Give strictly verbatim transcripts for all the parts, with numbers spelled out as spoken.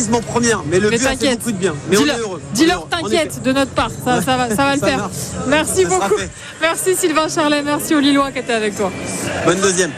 quasiment première, mais le mais but a fait beaucoup de bien. Mais dis-leur, on est heureux. dis-leur t'inquiète de notre part, ça, ça, va, ça va le ça faire. marche. Merci ça beaucoup. Merci Sylvain Charlet, merci aux Lillois qui étaient avec toi. Bonne deuxième.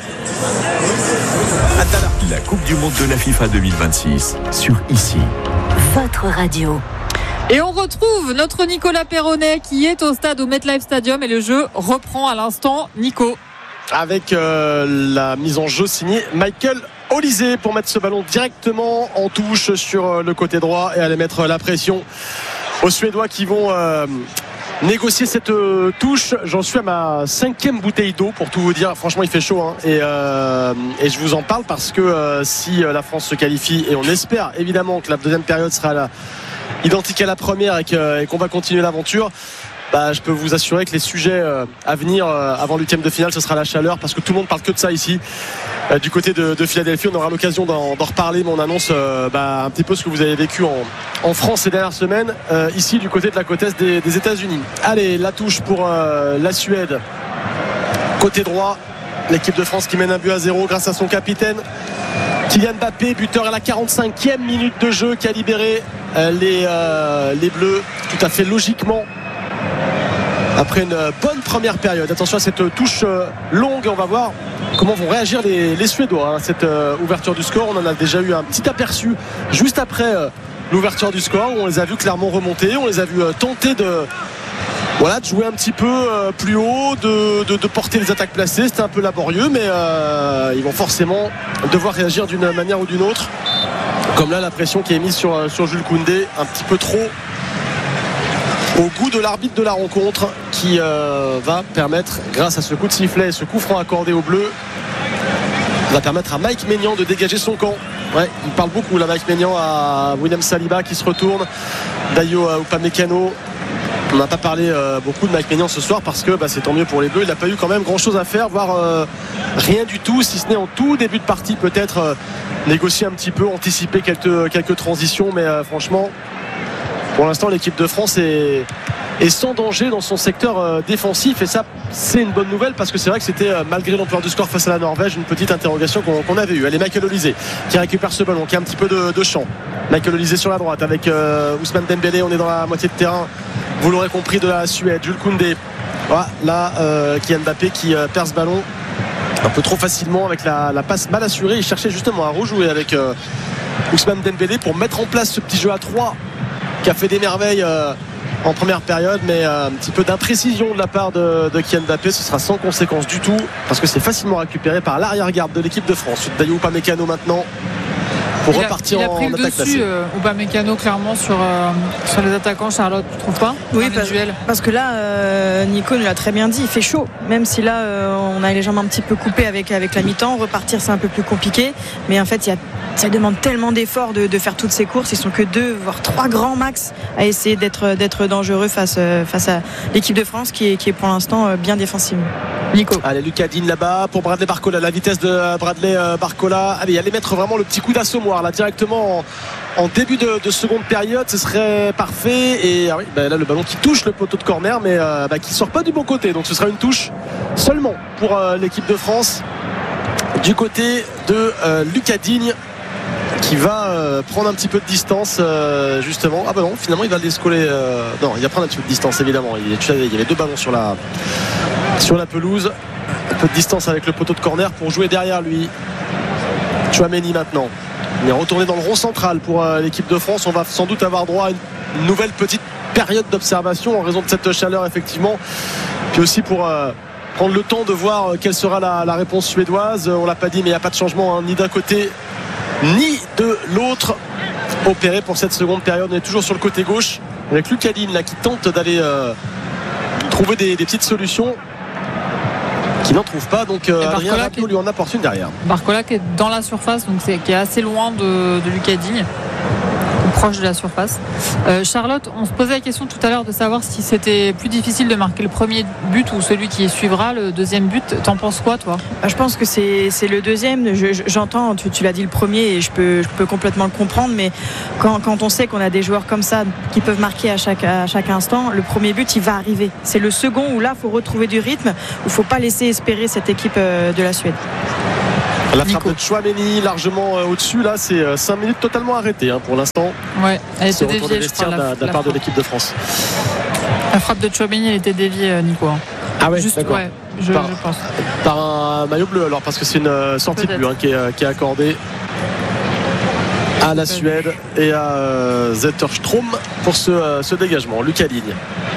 À tout à l'heure. La Coupe du Monde de la FIFA deux mille vingt-six sur Ici. Votre radio. Et on retrouve notre Nicolas Perronnet qui est au stade au MetLife Stadium et le jeu reprend à l'instant. Nico. Avec euh, la mise en jeu signée Michael Olise pour mettre ce ballon directement en touche sur le côté droit et aller mettre la pression aux Suédois qui vont euh, négocier cette euh, touche. J'en suis à ma cinquième bouteille d'eau pour tout vous dire. Franchement, il fait chaud hein. et, euh, et je vous en parle parce que euh, si la France se qualifie, et on espère évidemment que la deuxième période sera la, identique à la première et, que, et qu'on va continuer l'aventure, bah, je peux vous assurer que les sujets euh, à venir euh, avant l'huitième de finale, ce sera la chaleur, parce que tout le monde parle que de ça ici. Euh, du côté de, de Philadelphie, on aura l'occasion d'en, d'en reparler, mais on annonce euh, bah, un petit peu ce que vous avez vécu en, en France ces dernières semaines, euh, ici du côté de la côte est des, des États-Unis. Allez, la touche pour euh, la Suède. Côté droit, l'équipe de France qui mène un but à zéro grâce à son capitaine Kylian Mbappé, buteur à la quarante-cinquième minute de jeu, qui a libéré euh, les, euh, les Bleus tout à fait logiquement après une bonne première période. Attention à cette touche longue, on va voir comment vont réagir les, les Suédois à cette euh, ouverture du score. On en a déjà eu un petit aperçu juste après euh, l'ouverture du score, où on les a vus clairement remonter, on les a vus euh, tenter de, voilà, de jouer un petit peu euh, plus haut, de, de, de porter les attaques placées. C'était un peu laborieux, mais euh, ils vont forcément devoir réagir d'une manière ou d'une autre, comme là la pression qui est mise sur, sur Jules Koundé, un petit peu trop au goût de l'arbitre de la rencontre, qui euh, va permettre, grâce à ce coup de sifflet et ce coup franc accordé au bleu, va permettre à Mike Maignan de dégager son camp. Ouais, il parle beaucoup là, Mike Maignan, à William Saliba qui se retourne, Dayo Upamecano. On n'a pas parlé euh, beaucoup de Mike Maignan ce soir, parce que bah, c'est tant mieux pour les Bleus. Il n'a pas eu quand même grand chose à faire, voire euh, rien du tout, si ce n'est en tout début de partie peut-être euh, négocier un petit peu, anticiper quelques, quelques transitions, mais euh, franchement pour l'instant l'équipe de France est, est sans danger dans son secteur euh, défensif, et ça c'est une bonne nouvelle, parce que c'est vrai que c'était euh, malgré l'ampleur du score face à la Norvège une petite interrogation qu'on, qu'on avait eue. Allez, Michael Olise qui récupère ce ballon, qui a un petit peu de, de champ. Michael Olise sur la droite avec euh, Ousmane Dembélé, on est dans la moitié de terrain, vous l'aurez compris, de la Suède. Jules Koundé, voilà, là euh, Kylian Mbappé qui euh, perd ce ballon un peu trop facilement avec la, la passe mal assurée. Il cherchait justement à rejouer avec euh, Ousmane Dembélé pour mettre en place ce petit jeu à trois qui a fait des merveilles euh, en première période, mais euh, un petit peu d'imprécision de la part de, de Kylian Mbappé. Ce sera sans conséquence du tout, parce que c'est facilement récupéré par l'arrière-garde de l'équipe de France. Dayo Upamecano maintenant pour il repartir a, il a pris en le attaque dessus, placée. euh, Upamecano, clairement sur, euh, sur les attaquants. Charlotte, tu trouves pas? Oui, parce, parce que là euh, Nico nous l'a très bien dit, il fait chaud, même si là euh, on a les jambes un petit peu coupées avec, avec la mi-temps. Repartir c'est un peu plus compliqué, mais en fait il y a, ça demande tellement d'efforts de, de faire toutes ces courses. Ils sont que deux voire trois grands max à essayer d'être, d'être dangereux face, face à l'équipe de France qui est, qui est pour l'instant bien défensive. Nico. Allez, Lucas Digne là-bas pour Bradley Barcola, la vitesse de Bradley Barcola. Allez, allez mettre vraiment le petit coup d'assommoir là directement en, en début de, de seconde période, ce serait parfait. Et ah oui, bah là le ballon qui touche le poteau de corner, mais euh, bah, qui sort pas du bon côté, donc ce sera une touche seulement pour euh, l'équipe de France du côté de euh, Lucas Digne, qui va euh, prendre un petit peu de distance euh, justement. Ah bah non, finalement il va le décoller. Euh, non, il va prendre un petit peu de distance évidemment. Il y avait deux ballons sur la sur la pelouse, un peu de distance avec le poteau de corner pour jouer derrière lui. Tchouaméni maintenant, il est retourné dans le rond central pour euh, l'équipe de France. On va sans doute avoir droit à une nouvelle petite période d'observation en raison de cette chaleur effectivement, puis aussi pour euh, prendre le temps de voir euh, quelle sera la, la réponse suédoise. On l'a pas dit, mais il n'y a pas de changement hein, ni d'un côté ni de l'autre opéré pour cette seconde période. On est toujours sur le côté gauche avec Lucas Digne là qui tente d'aller euh, trouver des, des petites solutions, qui n'en trouve pas, donc euh, Adrien Rabiot lui en apporte une derrière. Barcola qui est dans la surface, donc c'est, qui est assez loin de, de Lucas Digne, proche de la surface. euh, Charlotte, on se posait la question tout à l'heure de savoir si c'était plus difficile de marquer le premier but ou celui qui suivra le deuxième but. T'en penses quoi toi? Bah, je pense que c'est, c'est le deuxième. je, je, J'entends, tu, tu l'as dit le premier, et je peux, je peux complètement le comprendre, mais quand, quand on sait qu'on a des joueurs comme ça qui peuvent marquer à chaque, à chaque instant, le premier but il va arriver. C'est le second où là il faut retrouver du rythme, où il ne faut pas laisser espérer cette équipe de la Suède. La frappe Nico. de Tchouaméni largement euh, au-dessus. Là, c'est euh, cinq minutes totalement arrêtées hein, pour l'instant. Ouais, elle C'est était retour des déviée, je crois. vestiaires de la, La, de la la part de frappe. l'équipe de France. La frappe de Tchouaméni, elle était déviée, euh, Nico. hein. Ah ouais, Juste, d'accord. ouais, je, Par- je pense. Par un maillot bleu alors, parce que c'est une euh, sortie de Peut-être. but hein, qui, est, euh, qui est accordée à la Suède et à euh, Zetterstrom pour ce, euh, ce dégagement. Lucas Digne.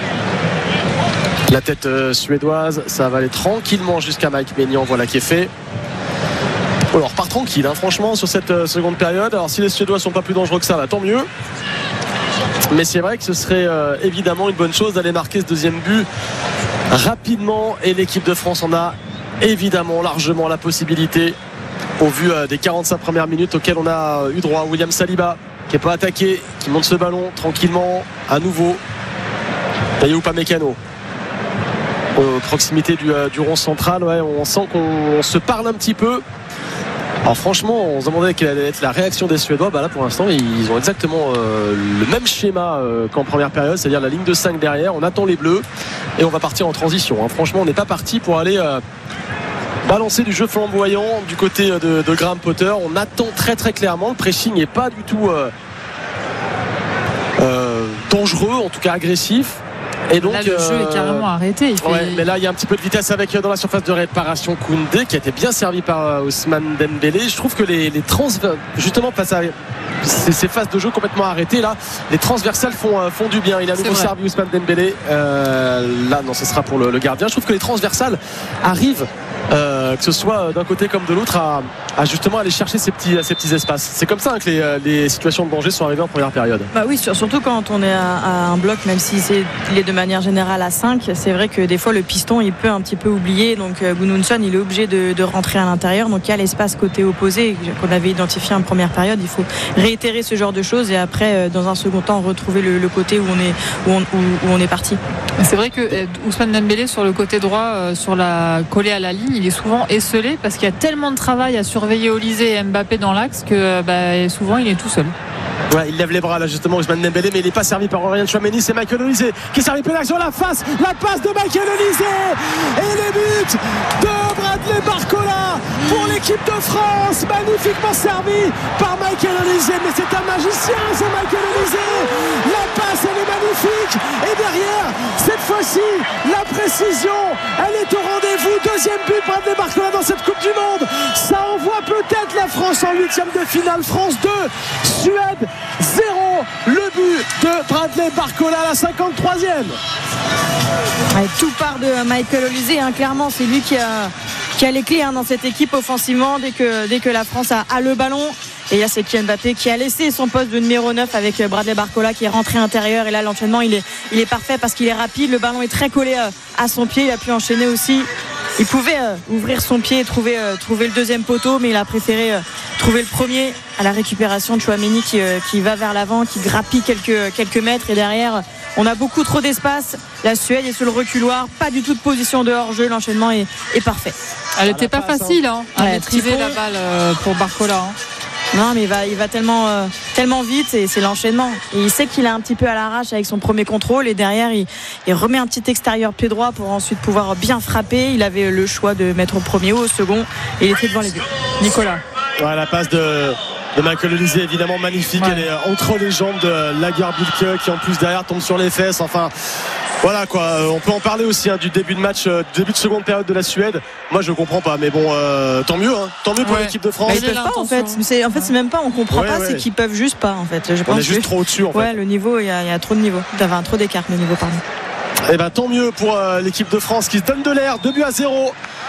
La tête euh, suédoise, ça va aller tranquillement jusqu'à Mike Maignan, voilà qui est fait. Bon, alors, on repart tranquille, hein, franchement, sur cette euh, seconde période. Alors, si les Suédois sont pas plus dangereux que ça, bah, tant mieux. Mais c'est vrai que ce serait euh, évidemment une bonne chose d'aller marquer ce deuxième but rapidement. Et l'équipe de France en a évidemment largement la possibilité au vu euh, des quarante-cinq premières minutes auxquelles on a euh, eu droit. William Saliba qui n'est pas attaqué, qui monte ce ballon tranquillement à nouveau. Tayou Upamecano. Aux proximité du, euh, du rond central, ouais, on sent qu'on se parle un petit peu. Alors franchement, on se demandait quelle allait être la réaction des Suédois. Bah là, pour l'instant, ils ont exactement euh, le même schéma euh, qu'en première période, c'est-à-dire la ligne de cinq derrière. On attend les Bleus et on va partir en transition. Hein. Franchement, on n'est pas parti pour aller euh, balancer du jeu flamboyant du côté de, de Graham Potter. On attend très très clairement. Le pressing n'est pas du tout euh, euh, dangereux, en tout cas agressif. Et donc, là, le jeu euh, est carrément arrêté. Il fait... Ouais, mais là il y a un petit peu de vitesse avec dans la surface de réparation Koundé qui a été bien servi par euh, Ousmane Dembélé. Je trouve que les, les trans justement face à ces, ces phases de jeu complètement arrêtées là, les transversales font, euh, font du bien. Il a à nouveau servi Ousmane Dembélé. Euh, là non, ce sera pour le, le gardien. Je trouve que les transversales arrivent. Euh, que ce soit d'un côté comme de l'autre à, à justement aller chercher ces petits, ces petits espaces. C'est comme ça hein, que les, les situations de danger sont arrivées en première période. Bah oui, surtout quand on est à, à un bloc, même si c'est, il est de manière générale à cinq, c'est vrai que des fois le piston il peut un petit peu oublier, donc euh, Gudmundsson il est obligé de, de rentrer à l'intérieur, donc il y a l'espace côté opposé qu'on avait identifié en première période. Il faut réitérer ce genre de choses et après euh, dans un second temps retrouver le, le côté où on est, où on, où, où on est parti. C'est vrai que euh, Ousmane Dembélé sur le côté droit, euh, sur la collée à la ligne, il est souvent esselé parce qu'il y a tellement de travail à surveiller Olysée et Mbappé dans l'axe que bah, souvent il est tout seul. Ouais, il lève les bras là justement Ousmane Dembélé, mais il n'est pas servi par Aurélien Tchouaméni, c'est Michael Olysée qui est servi pénal sur la face, la passe de Michael Olysée et les buts de Bradley Barcola pour l'équipe de France, magnifiquement servi par Michael Olysée, mais c'est un magicien c'est Michael Olysée, la passe elle est magnifique et derrière cette fois-ci la précision elle est au rendez-vous, deuxième but Bradley Barcola dans cette Coupe du Monde, ça envoie peut-être la France en huitième de finale, France deux, Suède zéro, le but de Bradley Barcola à la cinquante-troisième. Ouais, tout part de Michael Olysée, hein, clairement c'est lui qui a, qui a les clés hein, dans cette équipe offensivement dès que, dès que la France a, a le ballon. Et là c'est Kylian Mbappé qui a laissé son poste de numéro neuf avec Bradley Barcola qui est rentré intérieur, et là l'enchaînement il est, il est parfait parce qu'il est rapide, le ballon est très collé à, à son pied, il a pu enchaîner aussi. Il pouvait euh, ouvrir son pied et trouver, euh, trouver le deuxième poteau, mais il a préféré euh, trouver le premier à la récupération de Tchouaméni qui, euh, qui va vers l'avant, qui grappille quelques, quelques mètres, et derrière on a beaucoup trop d'espace. La Suède est sur le reculoir, pas du tout de position de hors-jeu, l'enchaînement est, est parfait. Elle n'était pas facile hein, à Ouais, maîtriser Tripon. la balle euh, pour Barcola. Hein. Non mais il va, il va tellement, euh, tellement vite, et c'est l'enchaînement. Et il sait qu'il a un petit peu à l'arrache avec son premier contrôle, et derrière il, il remet un petit extérieur pied droit pour ensuite pouvoir bien frapper. Il avait le choix de mettre au premier ou au second, et il était devant les buts. Nicolas. Ouais, la passe de, de Michael Olysée évidemment magnifique, Ouais. elle est entre les jambes de Lagerbilke qui en plus derrière tombe sur les fesses, enfin voilà quoi, on peut en parler aussi hein, du début de match, euh, début de seconde période de la Suède. Moi je comprends pas, mais bon euh, tant mieux hein, tant mieux pour Ouais. l'équipe de France. Mais Mais ils peuvent pas en fait. l'intention. C'est, en fait c'est même pas, on comprend Ouais, pas, ouais. c'est qu'ils peuvent juste pas en fait. Je On pense est juste que- trop au-dessus en fait. Ouais, le niveau, il y, a, il y a trop de niveau. Enfin, trop d'écart de niveau, pardon. Et ben tant mieux pour euh, l'équipe de France qui se donne de l'air, deux buts à zéro,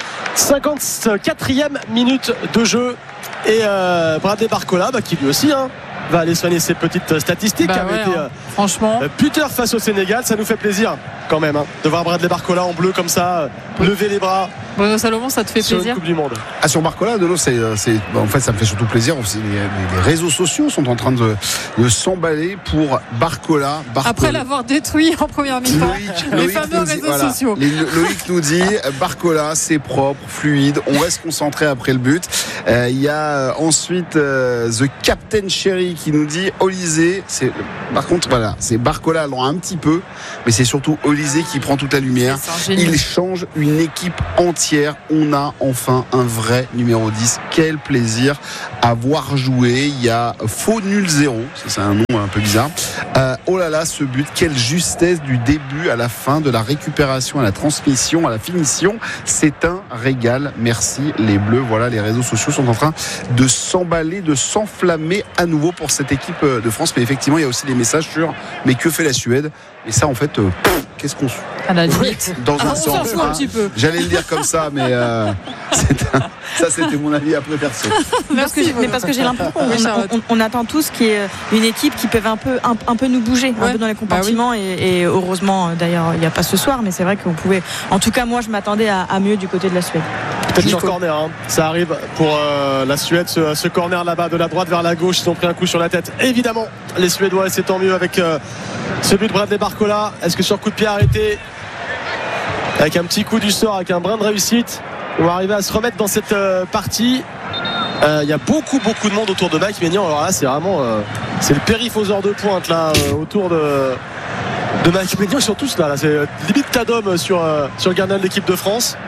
cinquante-quatrième minute de jeu, et euh, Bradley Barcola bah, qui lui aussi hein, va aller soigner ses petites statistiques, Bah avait ouais, été hein. euh, Franchement. euh, buteur face au Sénégal, ça nous fait plaisir quand même hein, de voir Bradley Barcola en bleu comme ça, euh, Oui. lever les bras Bruno Salomon, ça te fait sur une plaisir? Coupe du Monde. Ah, sur Barcola, de l'eau, c'est, c'est, bah, en fait, ça me fait surtout plaisir. C'est Les, les réseaux sociaux sont en train de, de s'emballer pour Barcola. Barcola. Après l'avoir détruit en première mi-temps. Loïc, Les Loïc fameux nous dit- réseaux voilà. sociaux. Les- Loïc nous dit Barcola, c'est propre, fluide. On va se concentrer après le but. Euh, Il y a ensuite euh, The Captain Cherry qui nous dit Olysée. C'est, par contre, voilà, c'est Barcola loin un petit peu, mais c'est surtout Olysée qui prend toute la lumière. C'est un génie. Il change une équipe entière. vestiaire, on a enfin un vrai numéro dix. Quel plaisir à voir jouer. Il y a faux nul zéro, c'est un nom un peu bizarre. Euh, oh là là, ce but, quelle justesse du début à la fin, de la récupération à la transmission, à la finition. C'est un régal. Merci les Bleus. Voilà, les réseaux sociaux sont en train de s'emballer, de s'enflammer à nouveau pour cette équipe de France. Mais effectivement, il y a aussi des messages sur mais que fait la Suède? Et ça, en fait, euh, qu'est-ce qu'on à la limite. Dans un ah, sens, on s'en fout un petit peu. J'allais le dire comme ça, mais euh, un... ça, c'était mon avis après perso. Parce que mais parce que j'ai l'impression qu'on on, on attend tous qu'il y ait une équipe qui peut un peu, un, un peu nous bouger, ouais. un peu dans les compartiments. Bah oui. et, et heureusement, d'ailleurs, il n'y a pas ce soir, mais c'est vrai qu'on pouvait. En tout cas, moi, je m'attendais à, à mieux du côté de la Suède. Peut-être sur corner, hein. Ça arrive pour euh, la Suède, ce, ce corner là-bas de la droite vers la gauche. Ils ont pris un coup sur la tête. Évidemment, les Suédois, et c'est tant mieux avec euh, ce but de Bradley Barcola. Est-ce que sur coup de pied arrêté, avec un petit coup du sort, avec un brin de réussite, on va arriver à se remettre dans cette euh, partie. Il euh, y a beaucoup beaucoup de monde autour de Mike Maignan. Alors là, c'est vraiment euh, c'est le périph' aux heures de pointe là euh, autour de de Mike Maignan. Ils sont tous là, là. C'est limite tas d'hommes sur euh, sur le gardien de l'équipe de France.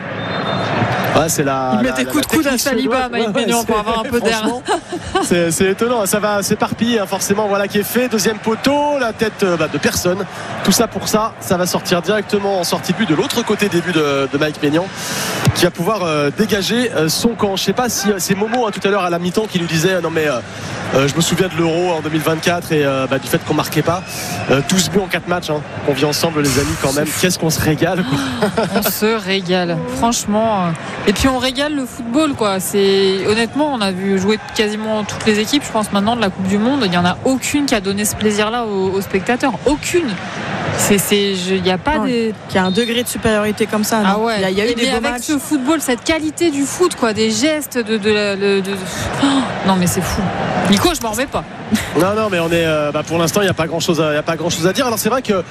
Ouais, c'est la, il met des coups de coude à Saliba, Mike Maignan, pour avoir un peu d'air. C'est, c'est étonnant, ça va s'éparpiller, hein, forcément. Voilà qui est fait. Deuxième poteau, la tête bah, de personne. Tout ça pour ça, ça va sortir directement en sortie de but de l'autre côté des buts de, de Mike Maignan, qui va pouvoir euh, dégager euh, son camp. Je sais pas si euh, c'est Momo hein, tout à l'heure à la mi-temps qui nous disait euh, non mais euh, euh, je me souviens de l'Euro en deux mille vingt-quatre et euh, bah, du fait qu'on marquait pas euh, douze buts en quatre matchs. Hein, qu'on vit ensemble les amis quand même. Qu'est-ce qu'on se régale quoi. On se régale, franchement. Euh... Et puis on régale le football quoi. C'est honnêtement on a vu jouer quasiment toutes les équipes. Je pense maintenant de la Coupe du Monde, il n'y en a aucune qui a donné ce plaisir-là aux, aux spectateurs. Aucune. C'est, c'est, il n'y a pas non, des. Il y a un degré de supériorité comme ça. Ah ouais. Il y a, il y a eu et des beaux avec matchs. Ce football, cette qualité du foot quoi, des gestes de, de, de, de, de... Oh, non mais c'est fou. Nico, je m'en remets pas. Non non mais on est euh, bah, pour l'instant il n'y a pas grand chose à, il y a pas grand chose à dire. Alors c'est vrai que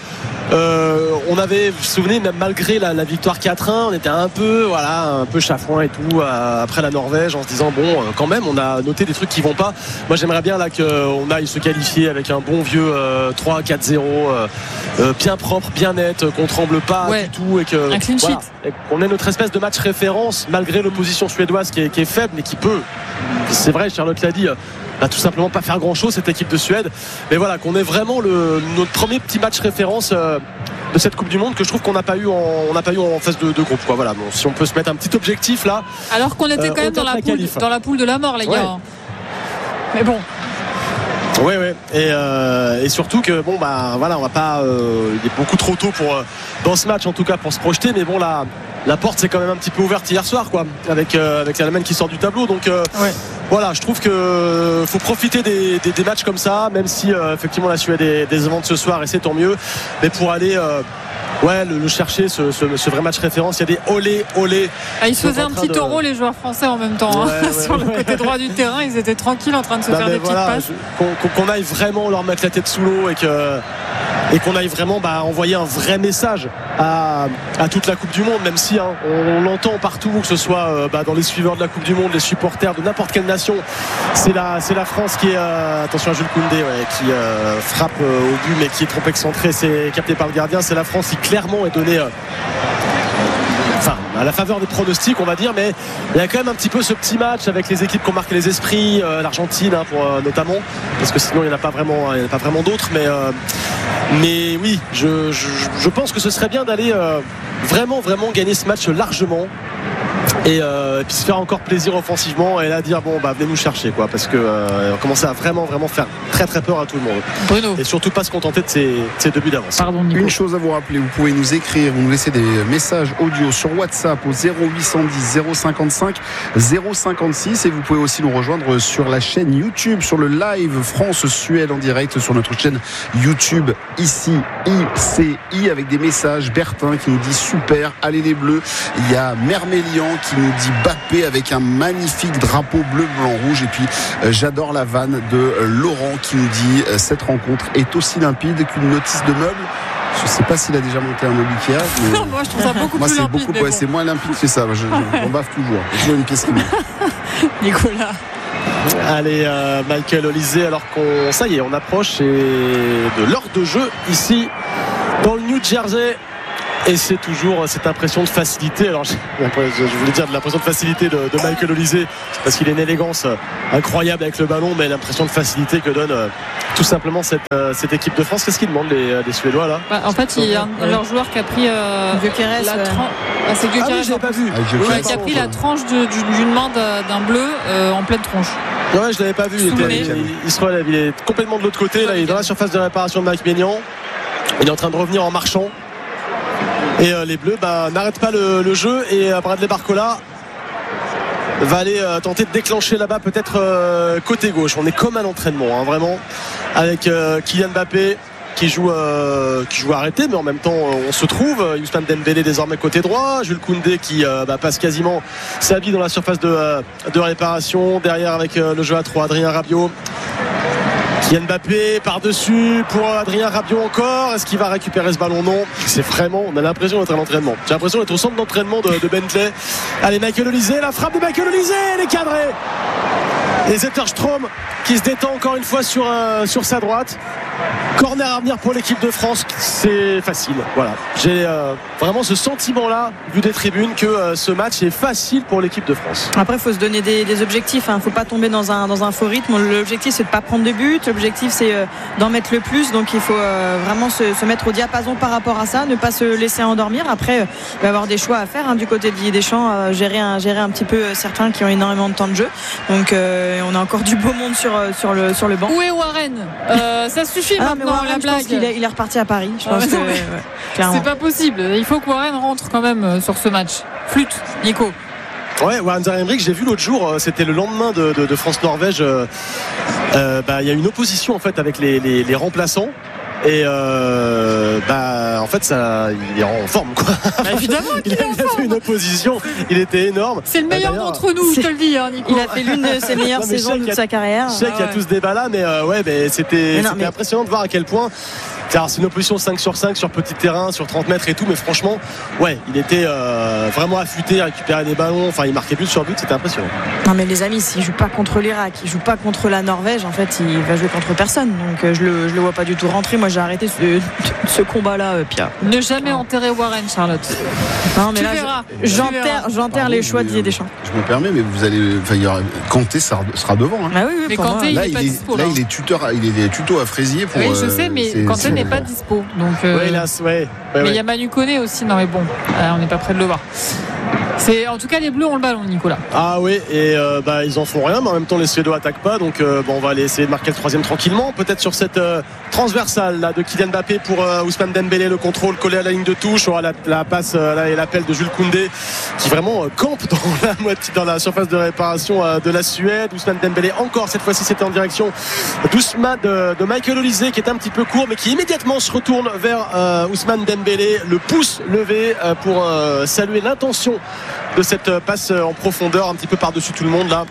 euh, on avait, vous vous souvenez, même malgré la, la victoire quatre un, on était un peu voilà un peu chafouin et tout euh, après la Norvège en se disant bon euh, quand même on a noté des trucs qui vont pas. Moi j'aimerais bien là qu'on aille se qualifier avec un bon vieux euh, trois quatre zéro euh, euh, bien propre, bien net, qu'on tremble pas ouais. du tout et que un clean sheet. Voilà, et qu'on ait notre espèce de match référence malgré l'opposition suédoise qui est, qui est faible mais qui peut, c'est vrai, Charlotte l'a dit, bah, tout simplement pas faire grand chose cette équipe de Suède, mais voilà qu'on ait vraiment le, notre premier petit match référence euh, de cette Coupe du Monde que je trouve qu'on n'a pas eu en, on n'a pas eu en phase de, de groupe quoi. Voilà, bon, si on peut se mettre un petit objectif là alors qu'on était euh, quand même dans la, la poule, dans la poule de la mort les gars ouais. Mais bon oui, oui. Et, euh, et surtout que bon bah voilà, on va pas. Euh, il est beaucoup trop tôt pour euh, dans ce match en tout cas pour se projeter. Mais bon la la porte s'est quand même un petit peu ouverte hier soir quoi, avec euh, avec l'Allemagne qui sort du tableau. Donc euh, ouais. voilà, je trouve que faut profiter des, des, des matchs comme ça, même si euh, effectivement la Suède est décevante ce soir et c'est tant mieux. Mais pour aller euh, ouais, le, le chercher, ce, ce, ce vrai match référence, il y a des olé, olé. Ah, ils se faisaient un petit de... euro, les joueurs français en même temps. Ouais, hein. ouais, Sur ouais. le côté droit du terrain, ils étaient tranquilles en train de se bah, faire des voilà, petites passes. Je, qu'on, qu'on aille vraiment leur mettre la tête sous l'eau et, que, et qu'on aille vraiment bah, envoyer un vrai message à, à toute la Coupe du Monde, même si hein, on, on l'entend partout, que ce soit euh, bah, dans les suiveurs de la Coupe du Monde, les supporters de n'importe quelle nation. C'est la, c'est la France qui est, euh, attention à Jules Koundé, ouais, qui euh, frappe euh, au but, mais qui est trop excentré, c'est capté par le gardien. C'est la France qui clairement est donnée. Euh, Enfin, à la faveur des pronostics on va dire, mais il y a quand même un petit peu ce petit match avec les équipes qui ont marqué les esprits, euh, l'Argentine hein, pour, euh, notamment parce que sinon il n'y en a pas vraiment, il n'y en a pas vraiment d'autres, mais, euh, mais oui je, je, je pense que ce serait bien d'aller euh, vraiment vraiment gagner ce match largement et, euh, et puis se faire encore plaisir offensivement et là dire bon bah venez nous chercher quoi, parce que euh, on commençait à vraiment vraiment faire très très peur à tout le monde. Bruno. Et surtout pas se contenter de ces, de ces deux buts d'avance. Pardon, Nico. Une chose à vous rappeler, vous pouvez nous écrire, vous nous laisser des messages audio sur WhatsApp au zéro huit cent dix zéro cinquante-cinq zéro cinquante-six et vous pouvez aussi nous rejoindre sur la chaîne YouTube, sur le live France-Suède en direct sur notre chaîne YouTube ici I C I avec des messages. Bertin qui nous dit super, allez les Bleus. Il y a Mermélian qui nous dit Bappé avec un magnifique drapeau bleu, blanc, rouge. Et puis euh, j'adore la vanne de euh, Laurent qui nous dit euh, cette rencontre est aussi limpide qu'une notice de meuble. Je ne sais pas s'il a déjà monté un meuble Ikea. Mais... Moi je trouve ça beaucoup Moi, plus c'est limpide. Beaucoup, ouais, bon. C'est moins limpide que ça. Je, je, on baffe toujours. Il y a toujours une pièce qui manque. Nicolas. Allez euh, Michael Olysée, alors qu'on ça y est on approche et de l'heure de jeu ici dans le New Jersey Et c'est toujours cette impression de facilité. Alors, je voulais dire de l'impression de facilité de, de Michael Olise, parce qu'il a une élégance incroyable avec le ballon, mais l'impression de facilité que donne euh, tout simplement cette, euh, cette équipe de France. Qu'est-ce qu'ils demandent les, les Suédois là? Bah, en fait, il y a un, leur joueur qui a pris euh, Gyökeres, la ouais. tran- ah, c'est Gyökeres, Ah oui, je l'avais pas vu. Ah, Gyökeres. ouais, qui a pris la tranche de- du- d'une main d'un d'un bleu euh, en pleine tronche. Ouais, je l'avais pas vu. Il, Sous le était, nez. il, il se relève. Il est complètement de l'autre côté. Là, il est dans la surface de réparation de Mike Maignan. Il est en train de revenir en marchant. Et euh, les Bleus bah, n'arrêtent pas le, le jeu. Et euh, Bradley Barcola va aller euh, tenter de déclencher là-bas, peut-être euh, côté gauche. On est comme à l'entraînement, hein, vraiment, avec euh, Kylian Mbappé qui joue, euh, qui joue arrêté, mais en même temps on se trouve. Ousmane Dembélé désormais côté droit, Jules Koundé qui euh, bah, passe quasiment sa vie dans la surface de, euh, de réparation. Derrière avec euh, le jeu à trois, Adrien Rabiot. Kylian Mbappé par-dessus pour Adrien Rabiot encore. Est-ce qu'il va récupérer ce ballon? Non. C'est vraiment, on a l'impression d'être à l'entraînement. J'ai l'impression d'être au centre d'entraînement de, de Bentley. Allez, Michael Olise, la frappe de Michael Olise, elle est cadrée. Et Zetterstrom qui se détend encore une fois sur, euh, sur sa droite. Corner à venir pour l'équipe de France, c'est facile. Voilà. J'ai euh, vraiment ce sentiment-là, vu des tribunes, que euh, ce match est facile pour l'équipe de France. Après, il faut se donner des, des objectifs. Il hein. ne faut pas tomber dans un, dans un faux rythme. L'objectif, c'est de ne pas prendre de but. L'objectif, c'est euh, d'en mettre le plus. Donc, il faut euh, vraiment se, se mettre au diapason par rapport à ça, ne pas se laisser endormir. Après, euh, il va y avoir des choix à faire hein, du côté de Didier Deschamps, euh, gérer, un, gérer un petit peu euh, certains qui ont énormément de temps de jeu. Donc, euh, on a encore du beau monde sur, euh, sur, le, sur le banc. Où est Warren? euh, Ça suffit Ah, mais maintenant, Warren, la je blague. pense qu'il est, il est reparti à Paris. Je pense Ah, que, ouais. ouais, clairement. C'est pas possible. Il faut que Warren rentre quand même euh, sur ce match. Flûte, Nico. Ouais, Warren Zaïre-Emery, j'ai vu l'autre jour, c'était le lendemain de, de, de France-Norvège. Euh, euh, bah, il y a une opposition en fait avec les, les, les remplaçants. Et euh, bah en fait ça, il est en forme quoi. Bah, évidemment Il qu'il est a en fait forme. une opposition, il était énorme. C'est le meilleur D'ailleurs, d'entre nous, je te le dis, hein, Nico. Il a fait l'une de ses meilleures Non, mais saisons je sais de qu'il y a- sa carrière. Je sais Ah qu'il y a ouais. tous ce débat là, mais euh, ouais, mais c'était, Mais non, c'était mais- impressionnant de voir à quel point. Alors, c'est une opposition cinq sur cinq sur petit terrain, sur trente mètres et tout, mais franchement, ouais, il était euh, vraiment affûté à récupérer des ballons. Enfin, il marquait but sur but, c'était impressionnant. Non mais les amis, s'il joue pas contre l'Irak, il joue pas contre la Norvège, en fait il va jouer contre personne. Donc euh, je le, je le vois pas du tout rentrer. Moi j'ai arrêté ce, ce combat-là, euh, Pierre. Ne jamais enterrer Warren, Charlotte. Non mais Tu là verras. je- Tu j'enterre, verras. j'enterre Pardon, les choix de mais, Didier euh, Deschamps. Je me permets, mais vous allez. Enfin, il y aura, Kanté sera, sera devant. Hein. Ah oui, oui, Mais pour Kanté, moi. il Là, est il pas est, dispo, là, là. il est tuteur, il est tuto à Fraisier pour. Oui, je euh, sais, mais c'est- Kanté c'est- n'est pas dispo. Donc, euh, Ouais, là, ouais, ouais, mais ouais. il y a Manu Koné aussi. Non, mais bon, euh, on n'est pas près de le voir. C'est, en tout cas, les Bleus ont le ballon, Nicolas. Ah oui, et euh, bah, ils en font rien, mais en même temps les Suédois attaquent pas, donc euh, bon, on va aller essayer de marquer le troisième tranquillement, peut-être sur cette euh, transversale là de Kylian Mbappé pour euh, Ousmane Dembélé, le contrôle collé à la ligne de touche, on aura la, la passe euh, là, et l'appel de Jules Koundé qui vraiment euh, campe dans la moitié, dans la surface de réparation euh, de la Suède. Ousmane Dembélé encore, cette fois-ci c'était en direction d'Ousmane de, de Michael Olise qui est un petit peu court, mais qui immédiatement se retourne vers euh, Ousmane Dembélé, le pouce levé euh, pour euh, saluer l'intention de cette passe en profondeur un petit peu par-dessus tout le monde là.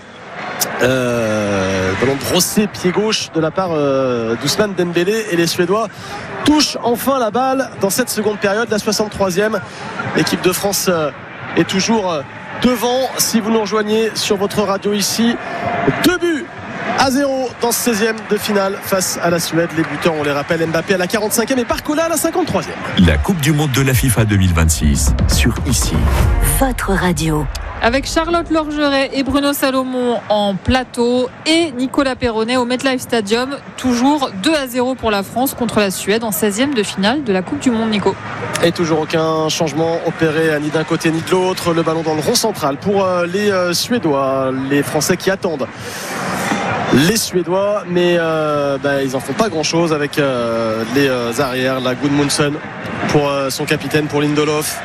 Euh, ballon brossé pied gauche de la part euh, d'Ousmane Dembélé, et les Suédois touchent enfin la balle dans cette seconde période, la soixante-troisième. L'équipe de France euh, est toujours euh, devant. Si vous nous rejoignez sur votre radio ici, deux buts à zéro dans ce seizième de finale face à la Suède. Les buteurs, on les rappelle, Mbappé à la quarante-cinquième et Barcola à la cinquante-troisième. La Coupe du Monde de la FIFA deux mille vingt-six sur ici. Votre radio. Avec Charlotte Lorgeret et Bruno Salomon en plateau et Nicolas Perronnet au MetLife Stadium. Toujours deux à zéro pour la France contre la Suède en seizième de finale de la Coupe du Monde, Nico. Et toujours aucun changement opéré ni d'un côté ni de l'autre. Le ballon dans le rond central pour euh, les euh, Suédois. Les Français qui attendent les Suédois, mais euh, bah, ils en font pas grand chose avec euh, les euh, arrières. La Gudmundsson pour euh, son capitaine, pour Lindelof.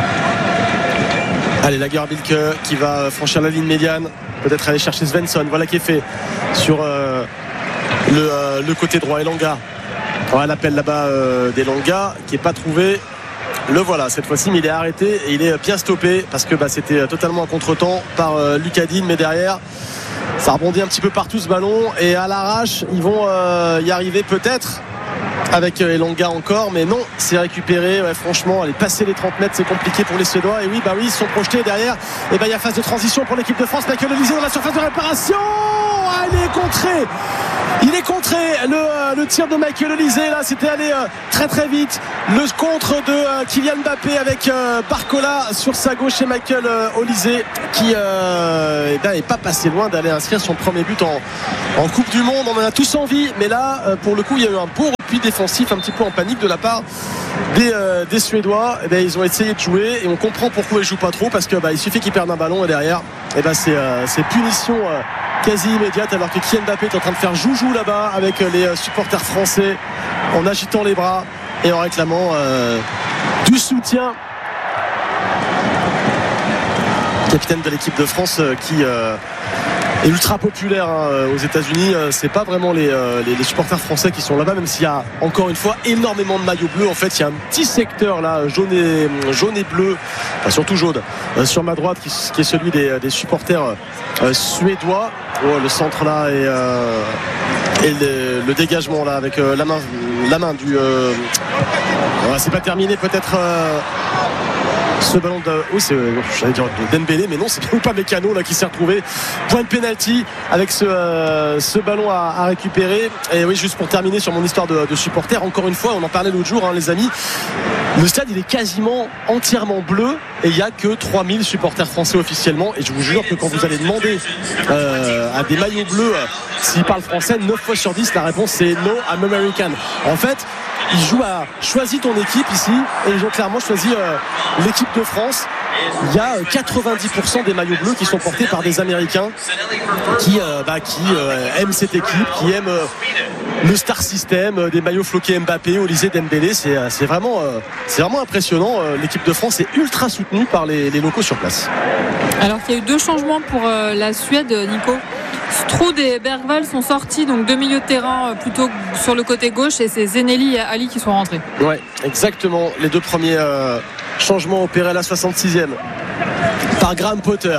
Allez, Lagerbilke qui va franchir la ligne médiane, peut-être aller chercher Svensson. Voilà qui est fait sur euh, le, euh, le côté droit. Elanga, voilà l'appel là-bas euh, d'Elanga qui n'est pas trouvé. Le voilà cette fois-ci, mais il est arrêté et il est bien stoppé parce que bah, c'était totalement en contre-temps par euh, Lucas Digne, mais derrière ça rebondit un petit peu partout ce ballon, et à l'arrache ils vont euh, y arriver peut-être avec Elanga encore, mais non, c'est récupéré. Ouais, franchement, aller passer les trente mètres, c'est compliqué pour les Suédois. Et oui, bah oui, ils sont projetés derrière. Et ben il y a phase de transition pour l'équipe de France. Michael Olise dans la surface de réparation. Ah, il est contré. Il est contré. Le, le tir de Michael Olise, là, c'était allé euh, très très vite. Le contre de euh, Kylian Mbappé avec euh, Barcola sur sa gauche et Michael euh, Olise qui euh, eh ben, est pas passé loin d'aller inscrire son premier but en, en Coupe du Monde. On en a tous envie, mais là, euh, pour le coup, il y a eu un beau repli défensif, un petit peu en panique de la part des, euh, des Suédois. Eh ben, ils ont essayé de jouer et on comprend pourquoi ils jouent pas trop, parce que bah, il suffit qu'ils perdent un ballon et derrière, eh ben, c'est, euh, c'est punition euh, quasi immédiate, alors que Kylian Mbappé est en train de faire joujou là-bas avec les euh, supporters français en agitant les bras et en réclamant euh, du soutien. Capitaine de l'équipe de France euh, qui euh, est ultra populaire hein, aux États-Unis. Euh, c'est pas vraiment les, euh, les, les supporters français qui sont là-bas, même s'il y a encore une fois énormément de maillots bleus. En fait, il y a un petit secteur là, jaune et, jaune et bleu, enfin, surtout jaune, euh, sur ma droite, qui, qui est celui des, des supporters euh, suédois. Oh, le centre là et, euh, et le, le dégagement là avec euh, la main, la main du. Euh, ouais, c'est pas terminé peut-être. Euh, ce ballon de. Oui, c'est, j'allais dire de Dembélé, mais non, c'est bien pas Mécano là qui s'est retrouvé. Point de pénalty avec ce, euh, ce ballon à, à récupérer. Et oui, juste pour terminer sur mon histoire de, de supporter, encore une fois, on en parlait l'autre jour, hein, les amis. Le stade, il est quasiment entièrement bleu et il n'y a que trois mille supporters français officiellement. Et je vous jure que quand vous allez demander euh, à des maillots bleus euh, s'ils parlent français, neuf fois sur dix, la réponse c'est No, I'm American. En fait, ils jouent à choisis ton équipe ici et ils ont clairement choisi euh, l'équipe de France. Il y a quatre-vingt-dix pour cent des maillots bleus qui sont portés par des Américains qui, euh, bah, qui euh, aiment cette équipe, qui aiment euh, le star system, euh, des maillots floqués Mbappé, Olise, Dembélé. C'est, c'est, vraiment, euh, c'est vraiment impressionnant. Euh, l'équipe de France est ultra soutenue par les, les locaux sur place. Alors qu'il y a eu deux changements pour euh, la Suède, Nico. Stroud et Bergvall sont sortis, donc deux milieux de terrain plutôt sur le côté gauche, et c'est Zeneli et Ali qui sont rentrés. Ouais, exactement. Les deux premiers euh, changements opérés à la soixante-sixième par Graham Potter.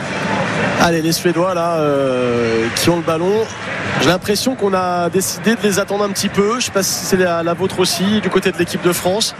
Allez, les Suédois là euh, qui ont le ballon. J'ai l'impression qu'on a décidé de les attendre un petit peu. Je ne sais pas si c'est la, la vôtre aussi du côté de l'équipe de France.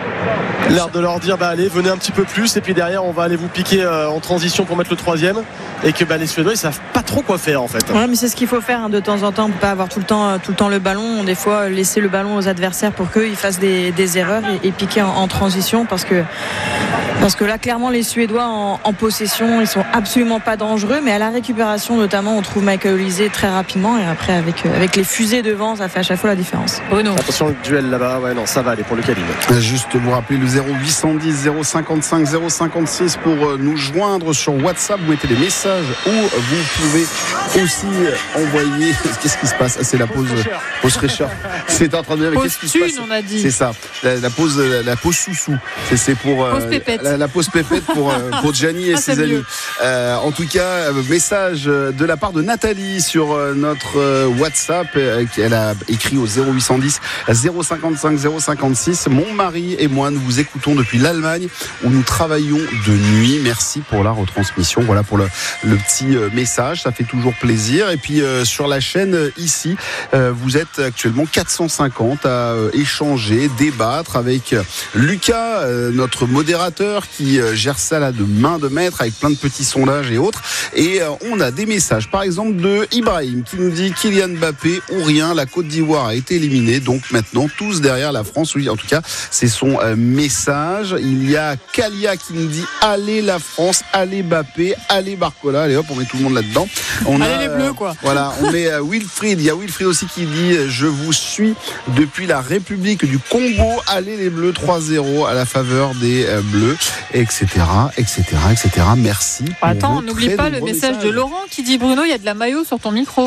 L'air de leur dire bah allez, venez un petit peu plus, et puis derrière on va aller vous piquer euh, en transition pour mettre le troisième, et que bah, les Suédois ils savent pas trop quoi faire en fait. Ouais, mais c'est ce qu'il faut faire hein, de temps en temps. On peut pas avoir tout le temps tout le temps le ballon. Des fois laisser le ballon aux adversaires pour qu'ils fassent des, des erreurs et, et piquer en, en transition, parce que parce que là clairement les Suédois en, en possession ils sont absolument pas dangereux, mais à la récupération notamment on trouve Michael Olise très rapidement, et après avec avec les fusées devant ça fait à chaque fois la différence. Bruno. Attention le duel là-bas, ouais non ça va aller pour le Caline. Juste vous rappeler le zéro huit cent dix zéro cinquante-cinq zéro cinquante-six pour nous joindre sur WhatsApp. Vous mettez des messages ou vous pouvez aussi envoyer. Qu'est-ce qui se passe? C'est la pause pause fraîcheur. C'est en train de dire pause qu'est-ce qui se passe? On a dit. C'est ça. La, la pause la, la pause sous-sous. C'est, c'est pour pause pépette. La, la pause pépette pour pour Gianni et ah, ses amis. Euh, en tout cas, message de la part de Nathalie sur notre WhatsApp. Elle a écrit au zéro huit cent dix zéro cinquante-cinq zéro cinquante-six. Mon mari et moi nous vous écoutons depuis l'Allemagne où nous travaillons de nuit. Merci pour la retransmission. Voilà pour le, le petit message, ça fait toujours plaisir. Et puis euh, sur la chaîne ici, euh, vous êtes actuellement quatre cent cinquante à euh, échanger, débattre avec Lucas, euh, notre modérateur qui euh, gère ça là de main de maître avec plein de petits sondages et autres. Et euh, on a des messages, par exemple de Ibrahim qui nous dit Kylian Mbappé ou rien, la Côte d'Ivoire a été éliminée, donc maintenant tous derrière la France. Oui, en tout cas, c'est son euh, message. Il y a Kalia qui nous dit allez la France, allez Mbappé, allez Barcola. Allez hop, on met tout le monde là-dedans. On allez a, les bleus quoi. Euh, voilà, on met euh, Wilfried. Il y a Wilfried aussi qui dit je vous suis depuis la République du Congo. Allez les bleus, trois zéro à la faveur des euh, bleus, et cetera, et cetera, et cetera. Merci. Attends, n'oublie pas le message messages. de Laurent qui dit Bruno, il y a de la maillot sur ton micro.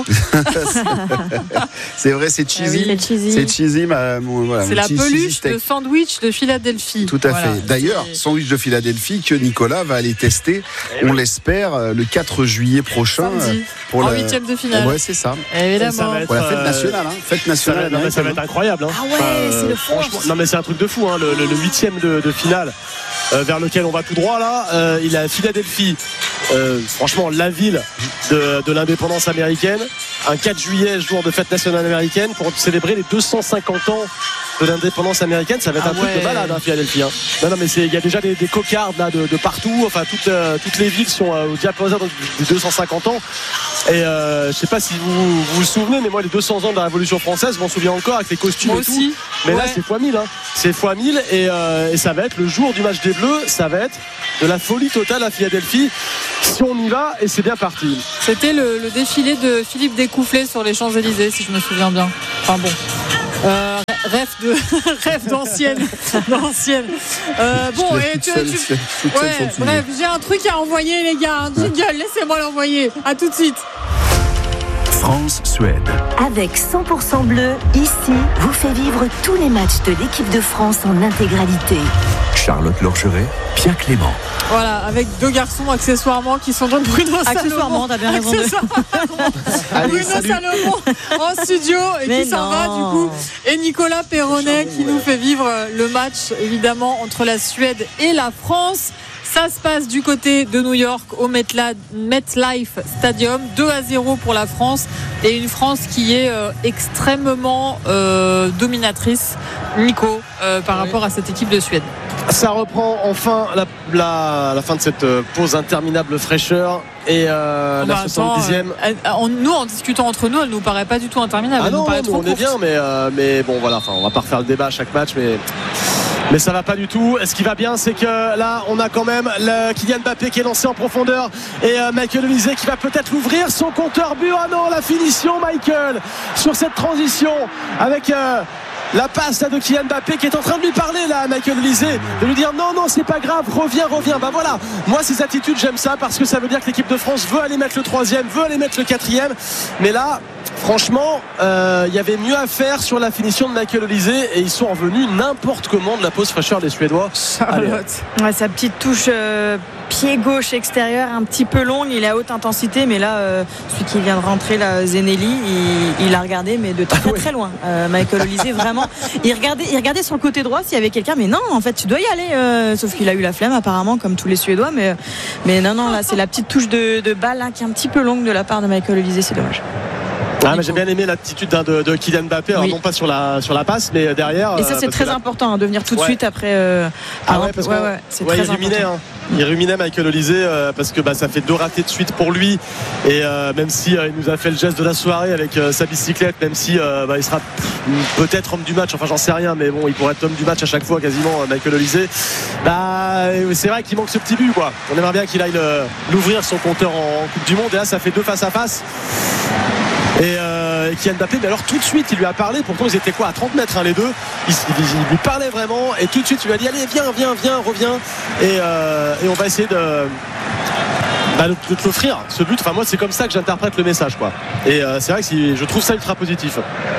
C'est vrai, c'est cheesy. Ah oui, c'est cheesy. C'est cheesy. Ma, mon, voilà, c'est mon la cheesy peluche steak. de sandwich de Philadelphie. Tout à voilà. fait. D'ailleurs, c'est... sandwich de Philadelphie que Nicolas va aller tester, on l'espère, le quatre juillet prochain. Samedi, pour en la huitième de finale. Ouais, c'est ça. Évidemment. Ça va être, pour la fête euh, nationale. Hein. Fête nationale. Ça va, non, mais ça va être incroyable. Hein. Ah ouais, enfin, c'est le franchement, non mais c'est un truc de fou. Hein. Le, le, le huitième de, de finale euh, vers lequel on va tout droit là. Euh, il a Philadelphie euh, franchement la ville de, de l'indépendance américaine. Un quatre juillet, jour de fête nationale américaine, pour célébrer les deux cent cinquante ans de l'indépendance américaine. Ça va être ah un ouais. truc de malade, hein, Philadelphie. Hein. Non, non, mais il y a déjà des, des cocardes là, de, de partout. Enfin, toutes, euh, toutes les villes sont euh, au diapason des deux cent cinquante ans. Et euh, je sais pas si vous, vous vous souvenez, mais moi, les deux cents ans de la Révolution française, je m'en souviens encore avec les costumes moi et aussi. Tout. Mais ouais. là, c'est fois mille. Hein. C'est fois mille. Et, euh, et ça va être le jour du match des Bleus. Ça va être de la folie totale à Philadelphie. Si on y va, et c'est bien parti. C'était le, le défilé de Philippe Découfflé sur les Champs-Élysées, si je me souviens bien. Enfin bon. Euh, rêve de rêve d'ancienne d'ancienne euh, bon et tu, seule, tu... Ouais, bref, j'ai un truc à envoyer les gars, un jingle, laissez-moi l'envoyer. À tout de suite. France-Suède. Avec cent pour cent bleu, ici vous fait vivre tous les matchs de l'équipe de France en intégralité. Charlotte Lorgeret, Pierre Clément. Voilà, avec deux garçons accessoirement qui sont donc Bruno Salomon. Accessoirement, t'as bien raison. Allez, Bruno salut. Salomon en studio et Mais qui s'en va du coup. Et Nicolas Perronnet qui nous fait vivre le match évidemment entre la Suède et la France. Ça se passe du côté de New York au MetLife Stadium, deux à zéro pour la France et une France qui est euh, extrêmement euh, dominatrice, Nico, euh, par oui. rapport à cette équipe de Suède. Ça reprend enfin la, la, la fin de cette pause interminable fraîcheur et euh, oh bah la soixante-dixième. Attends, nous en discutant entre nous, elle nous paraît pas du tout interminable. Ah elle non, nous paraît nous, trop on courte. est bien, mais, euh, mais bon voilà, on va pas refaire le débat à chaque match, mais. Mais ça va pas du tout. Ce qui va bien, c'est que là, on a quand même le Kylian Mbappé qui est lancé en profondeur et euh, Michael Olise qui va peut-être l'ouvrir son compteur but. Ah non, la finition, Michael, sur cette transition avec euh, la passe là, de Kylian Mbappé qui est en train de lui parler là, Michael Olise, de lui dire non, non, c'est pas grave, reviens, reviens. Bah voilà, moi ces attitudes, j'aime ça parce que ça veut dire que l'équipe de France veut aller mettre le troisième, veut aller mettre le quatrième. Mais là, franchement, il euh, y avait mieux à faire sur la finition de Michael Olise et ils sont revenus n'importe comment de la pause fraîcheur des Suédois. Charlotte. Ouais, sa petite touche euh, pied gauche extérieur un petit peu longue, il est à haute intensité, mais là, euh, celui qui vient de rentrer, là, Zenelli, il, il a regardé, mais de très ah ouais. très loin. Euh, Michael Olise, vraiment, il regardait, il regardait sur le côté droit s'il y avait quelqu'un, mais non, en fait, tu dois y aller. Euh, sauf qu'il a eu la flemme apparemment, comme tous les Suédois, mais, mais non, non, là, c'est la petite touche de, de balle là, qui est un petit peu longue de la part de Michael Olise, c'est dommage. Ah, mais j'ai bien aimé l'attitude hein, de, de Kylian Mbappé, alors oui. non pas sur la, sur la passe, mais derrière. Et ça, c'est très là... important hein, de venir tout de ouais. suite après. Euh, ah ouais, parce ouais, ouais, c'est ouais, très il ruminait, hein. il ruminait Michael Olise euh, parce que bah, ça fait deux ratés de suite pour lui. Et euh, même si euh, il nous a fait le geste de la soirée avec euh, sa bicyclette, même si euh, bah, il sera peut-être homme du match, enfin j'en sais rien, mais bon, il pourrait être homme du match à chaque fois quasiment, euh, Michael Olise. Bah, c'est vrai qu'il manque ce petit but, quoi. On aimerait bien qu'il aille le, l'ouvrir son compteur en, en Coupe du Monde. Et là, ça fait deux face à face. Et, euh, et Kylian Mbappé, mais alors tout de suite il lui a parlé, pourtant ils étaient quoi à trente mètres hein, les deux, il, il, il lui parlait vraiment et tout de suite il lui a dit allez viens viens viens reviens et, euh, et on va essayer de, bah, de, de te l'offrir ce but. Enfin moi c'est comme ça que j'interprète le message quoi. Et euh, c'est vrai que si, je trouve ça ultra positif.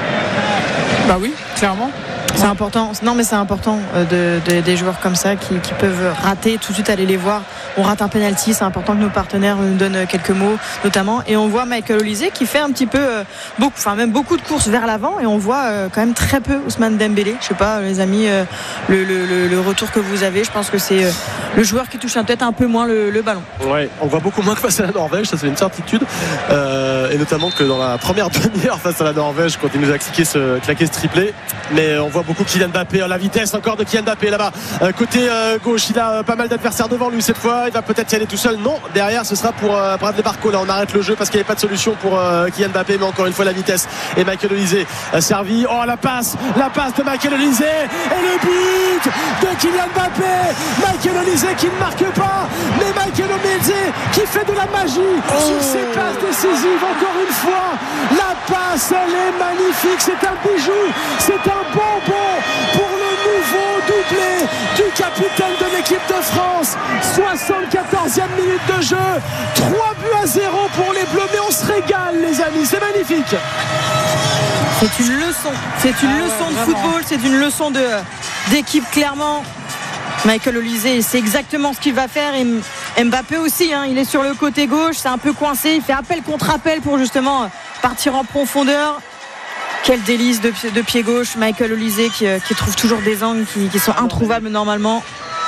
Bah oui clairement. C'est important. Non, mais c'est important de, de, des joueurs comme ça qui, qui peuvent rater, tout de suite aller les voir. On rate un penalty, c'est important que nos partenaires nous donnent quelques mots, notamment. Et on voit Michael Olise qui fait un petit peu, euh, beaucoup, enfin même beaucoup de courses vers l'avant, et on voit euh, quand même très peu Ousmane Dembélé. Je sais pas, les amis, euh, le, le, le retour que vous avez, je pense que c'est euh, le joueur qui touche peut-être un peu moins le, le ballon. Ouais, on voit beaucoup moins que face à la Norvège, ça c'est une certitude, euh, et notamment que dans la première demi-heure face à la Norvège, quand il nous a cliqué ce, claqué ce triplé, mais on voit beaucoup Kylian Mbappé, la vitesse encore de Kylian Mbappé là-bas, euh, côté euh, gauche, il a euh, pas mal d'adversaires devant lui cette fois, il va peut-être y aller tout seul, non, derrière ce sera pour euh, Bradley Barcola, on arrête le jeu parce qu'il n'y avait pas de solution pour euh, Kylian Mbappé, mais encore une fois la vitesse et Michael Olise euh, servi, oh la passe, la passe de Michael Olise et le but de Kylian Mbappé, Michael Olise qui ne marque pas, mais Michael Olise qui fait de la magie oh. sur ses passes décisives, encore une fois, la passe elle est magnifique, c'est un bijou, c'est un bonbon pour le nouveau doublé du capitaine de l'équipe de France. soixante-quatorzième minute de jeu, trois buts à zéro pour les Bleus, mais on se régale les amis, c'est magnifique. C'est une leçon, c'est une ah leçon ouais, de vraiment. football, c'est une leçon de, d'équipe clairement. Michael Olise, c'est exactement ce qu'il va faire, et Mbappé aussi, hein, il est sur le côté gauche, c'est un peu coincé, il fait appel contre appel pour justement partir en profondeur. Quel délice de, de pied gauche, Michael Olise qui, qui trouve toujours des angles qui, qui sont introuvables normalement.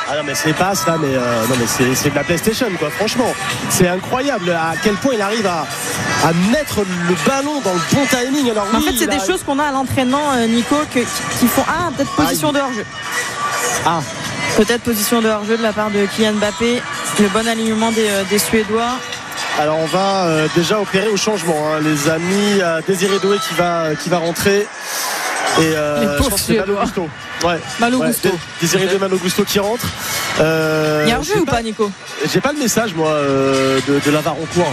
Ah non mais c'est pas ça, mais euh, non mais c'est, c'est de la PlayStation quoi. Franchement, c'est incroyable à quel point il arrive à, à mettre le ballon dans le bon timing. Alors oui, en fait, c'est des a... choses qu'on a à l'entraînement, Nico, que, qui font ah peut-être position de hors-jeu. Ah. Peut-être position de hors-jeu de la part de Kylian Mbappé. Le bon alignement des, des Suédois. Alors on va euh, déjà opérer au changement, hein, les amis. euh, Désiré Doué qui va qui va rentrer. Et euh, je pense que c'est Malo Gusto. Ouais. Malo ouais, Gusto. Désiré Doué, Malo Gusto qui rentre. Euh, Il y a un jeu ou pas, Nico? J'ai pas le message moi euh, de, de Lavaroncourt.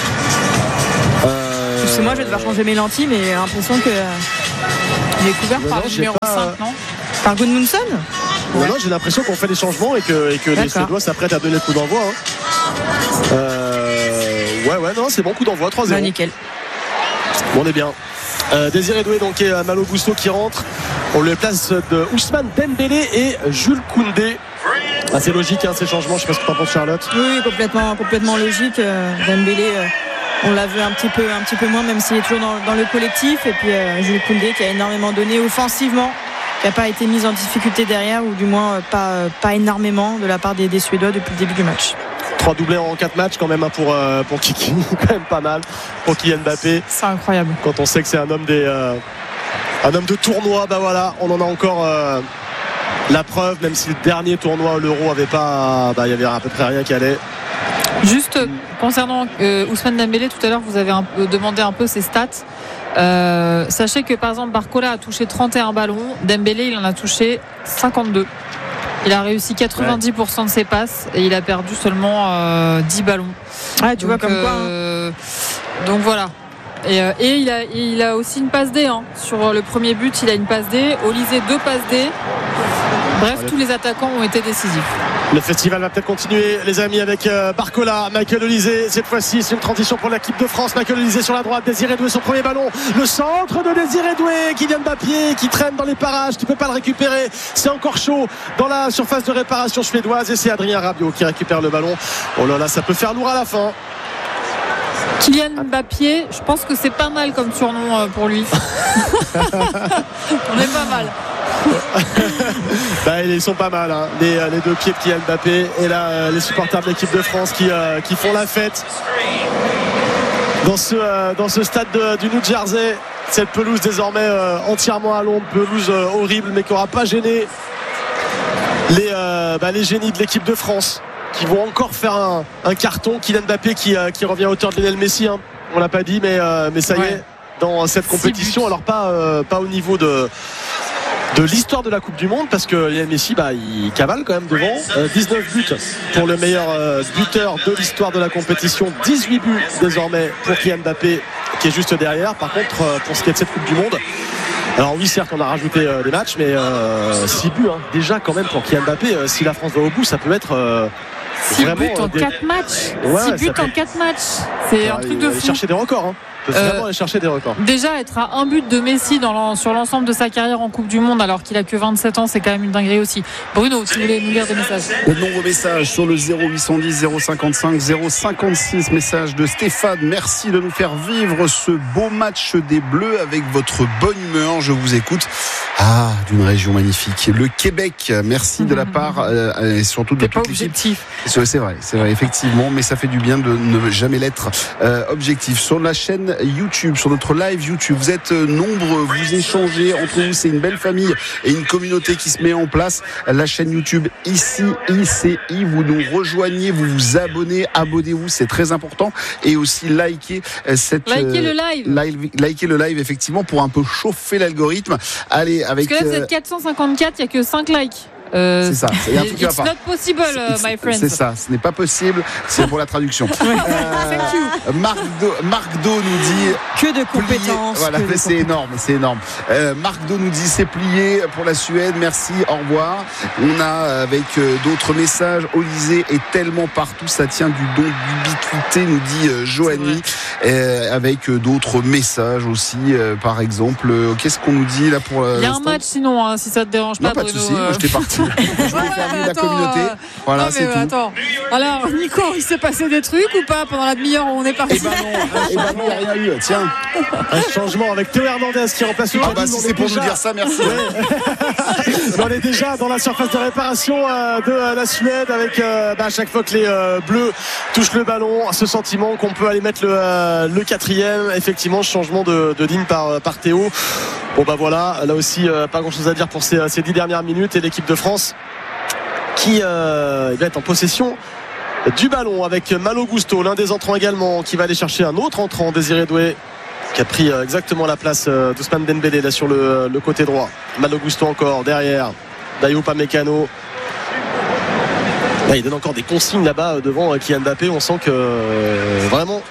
Euh... Parce que moi je vais devoir changer mes lentilles, mais j'ai l'impression que il est couvert par le numéro pas... cinq, non? Par Gudmundsson? Non, non, j'ai l'impression qu'on fait des changements et que, et que les Suédois s'apprêtent à donner le coup d'envoi. Hein. Euh, ouais, ouais, non, c'est bon, coup d'envoi, trois zéro. Bah, nickel. Bon, on est bien. Euh, Désiré Doué donc et Malo Gusto qui rentre. On le place de Ousmane Dembélé et Jules Koundé. Ah, c'est logique hein, ces changements. Je sais pas ce que tu en penses, Charlotte. Oui, complètement, complètement logique. Euh, Dembélé, euh, on l'a vu un petit peu, un petit peu moins, même s'il est toujours dans, dans le collectif. Et puis euh, Jules Koundé qui a énormément donné offensivement, qui n'a pas été mis en difficulté derrière, ou du moins euh, pas, euh, pas énormément de la part des, des Suédois depuis le début du match. Trois doublés en quatre matchs quand même hein, pour, euh, pour Kiki, quand même pas mal pour Kylian Mbappé. C'est incroyable. Quand on sait que c'est un homme des euh, un homme de tournoi, bah voilà, on en a encore euh, la preuve, même si le dernier tournoi l'Euro avait pas, bah il y avait à peu près rien qui allait. Juste euh, concernant euh, Ousmane Dembélé, tout à l'heure vous avez un peu demandé un peu ses stats. Euh, sachez que par exemple Barcola a touché trente et un ballons, Dembélé il en a touché cinquante-deux. Il a réussi quatre-vingt-dix pour cent de ses passes et il a perdu seulement euh, dix ballons. Ah, tu donc, vois comme euh, quoi. Hein. Donc voilà. Et, euh, et il, a, il a aussi une passe D. Hein. Sur le premier but, il a une passe D. Olysée, deux passes D. Bref, tous les attaquants ont été décisifs. Le festival va peut-être continuer, les amis, avec euh, Barcola, Michael Olysée. Cette fois-ci, c'est une transition pour l'équipe de France. Michael Olysée sur la droite, Désiré Doué, son premier ballon. Le centre de Désiré Doué, Kylian Mbappé qui traîne dans les parages, qui ne peut pas le récupérer. C'est encore chaud dans la surface de réparation suédoise. Et c'est Adrien Rabiot qui récupère le ballon. Oh là là, ça peut faire lourd à la fin. Kylian Mbappé, je pense que c'est pas mal comme surnom pour lui. On est pas mal. Bah, ils sont pas mal hein. les, les deux pieds de Kylian Mbappé. Et là les supporters de l'équipe de France qui, euh, qui font la fête dans ce, euh, dans ce stade de, du New Jersey. Cette pelouse désormais euh, entièrement à l'ombre, pelouse euh, horrible mais qui n'aura pas gêné les, euh, bah, les génies de l'équipe de France qui vont encore faire un, un carton. Kylian Mbappé qui, euh, qui revient à hauteur de Lionel Messi hein. On l'a pas dit mais, euh, mais ça y ouais. est dans cette compétition. Alors pas, euh, pas au niveau de de l'histoire de la Coupe du Monde parce que Lionel Messi bah, il cavale quand même devant euh, dix-neuf buts pour le meilleur euh, buteur de l'histoire de la compétition, dix-huit buts désormais pour Kylian Mbappé qui est juste derrière. Par contre euh, pour ce qui est de cette Coupe du Monde, alors oui certes on a rajouté euh, des matchs mais euh, six buts hein, déjà quand même pour Kylian Mbappé. Euh, si la France va au bout ça peut être euh, six vraiment, buts en des... quatre matchs ouais, six buts peut... en quatre matchs, c'est bah, un truc de fou. Chercher des records hein. peut vraiment euh, aller chercher des records. Déjà être à un but de Messi dans l'en, sur l'ensemble de sa carrière en Coupe du Monde alors qu'il a que vingt-sept ans, c'est quand même une dinguerie aussi. Bruno, tu voulais nous lire des messages? De nombreux messages sur le zéro huit cent dix zéro cinquante-cinq zéro cinquante-six. Message de Stéphane, merci de nous faire vivre ce beau match des Bleus avec votre bonne humeur, je vous écoute. Ah, d'une région magnifique, le Québec, merci de la part euh, et surtout de T'es pas toute l'équipe. objectif. C'est vrai, c'est vrai, effectivement, mais ça fait du bien de ne jamais l'être. Euh, objectif sur la chaîne YouTube, sur notre live YouTube, vous êtes nombreux, vous échangez entre vous, c'est une belle famille et une communauté qui se met en place. La chaîne YouTube ici I C I, vous nous rejoignez, vous vous abonnez, abonnez-vous, c'est très important, et aussi likez cette likez le live. live, likez le live effectivement pour un peu chauffer l'algorithme. Allez, avec parce que là vous êtes quatre cent cinquante-quatre, il n'y a que cinq likes. Euh, c'est ça, il y a un truc qui va it's pas. not possible, uh, my friends. C'est ça, ce n'est pas possible, c'est pour la traduction. euh, Marc, Do, Marc Do nous dit que de compétences. Plié. Voilà, que de c'est compétences. énorme, c'est énorme. Euh, Marc Do nous dit c'est plié pour la Suède, merci, au revoir. On a avec euh, d'autres messages, Olysée est tellement partout, ça tient du don d'ubiquité, nous dit euh, Joanie, euh, avec euh, d'autres messages aussi, euh, par exemple. Euh, qu'est-ce qu'on nous dit là pour Il y a un match sinon, hein, si ça te dérange non, pas, pas de Bruno. souci, moi je t'ai parti. Je voulais faire vivre la attends, communauté. euh, Voilà, non, c'est mais, tout. attends. Alors, Nico, il s'est passé des trucs ou pas pendant la demi-heure où on est parti? Eh ben non, eh ben non, il n'y a rien eu. Tiens, Un changement avec Théo Hernandez qui remplace le Ah bah, si c'est pour nous dire ça, merci. On est déjà dans la surface de réparation euh, de euh, la Suède avec euh, bah, à chaque fois que les euh, Bleus touchent le ballon, ce sentiment qu'on peut aller mettre le, euh, le quatrième. Effectivement, changement de, de ligne par, par Théo. Bon bah voilà, là aussi euh, pas grand chose à dire pour ces, ces dix dernières minutes et l'équipe de France qui euh, va être en possession du ballon avec Malo Gusto, l'un des entrants également, qui va aller chercher un autre entrant, Désiré Doué, qui a pris exactement la place d'Ousmane Dembélé là sur le, le côté droit. Malo Gusto encore derrière Dayot Upamecano. Là, il donne encore des consignes là-bas devant Kylian Mbappé. On sent que euh, vraiment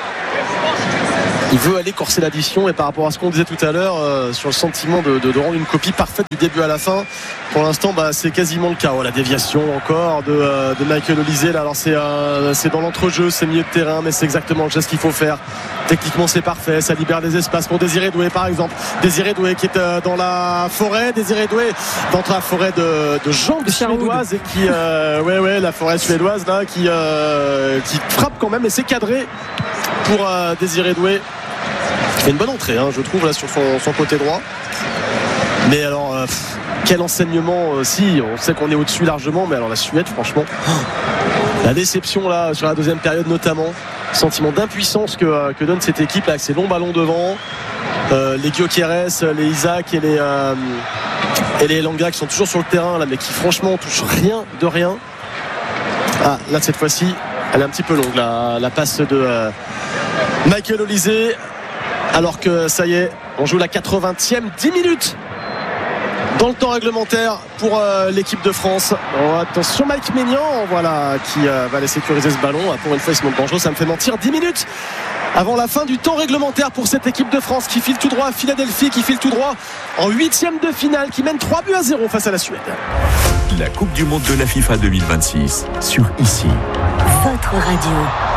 il veut aller corser l'addition, et par rapport à ce qu'on disait tout à l'heure euh, sur le sentiment de, de, de rendre une copie parfaite du début à la fin, pour l'instant bah, c'est quasiment le cas. Oh, la déviation encore de, euh, de Michael Olise là. Alors c'est, euh, c'est dans l'entrejeu, c'est milieu de terrain, mais c'est exactement le geste qu'il faut faire. Techniquement c'est parfait, ça libère des espaces pour Désiré Doué par exemple. Désiré Doué qui est euh, dans la forêt, Désiré Doué dans la forêt de, de jambes suédoises et qui euh, ouais ouais la forêt suédoise là qui, euh, qui frappe quand même, et c'est cadré pour euh, Désiré Doué. Il fait une bonne entrée hein, je trouve là sur son, son côté droit. Mais alors euh, pff, quel enseignement euh, si on sait qu'on est au-dessus largement, mais alors la Suède franchement oh, la déception là sur la deuxième période notamment, sentiment d'impuissance que, euh, que donne cette équipe là avec ses longs ballons devant, euh, les Gyökeres, les Isaac et les euh, et les Elanga qui sont toujours sur le terrain là, mais qui franchement touchent rien de rien. Ah là cette fois-ci elle est un petit peu longue la, la passe de euh, Michael Olise, alors que ça y est on joue la quatre-vingtième, dix minutes dans le temps réglementaire pour euh, l'équipe de France. Oh, attention Mike Maignan voilà, qui euh, va aller sécuriser ce ballon. Pour une fois il se montre dangereux, ça me fait mentir. dix minutes avant la fin du temps réglementaire pour cette équipe de France qui file tout droit à Philadelphie, qui file tout droit en huitième de finale, qui mène trois buts à zéro face à la Suède. La Coupe du Monde de la FIFA deux mille vingt-six sur ici. Votre radio.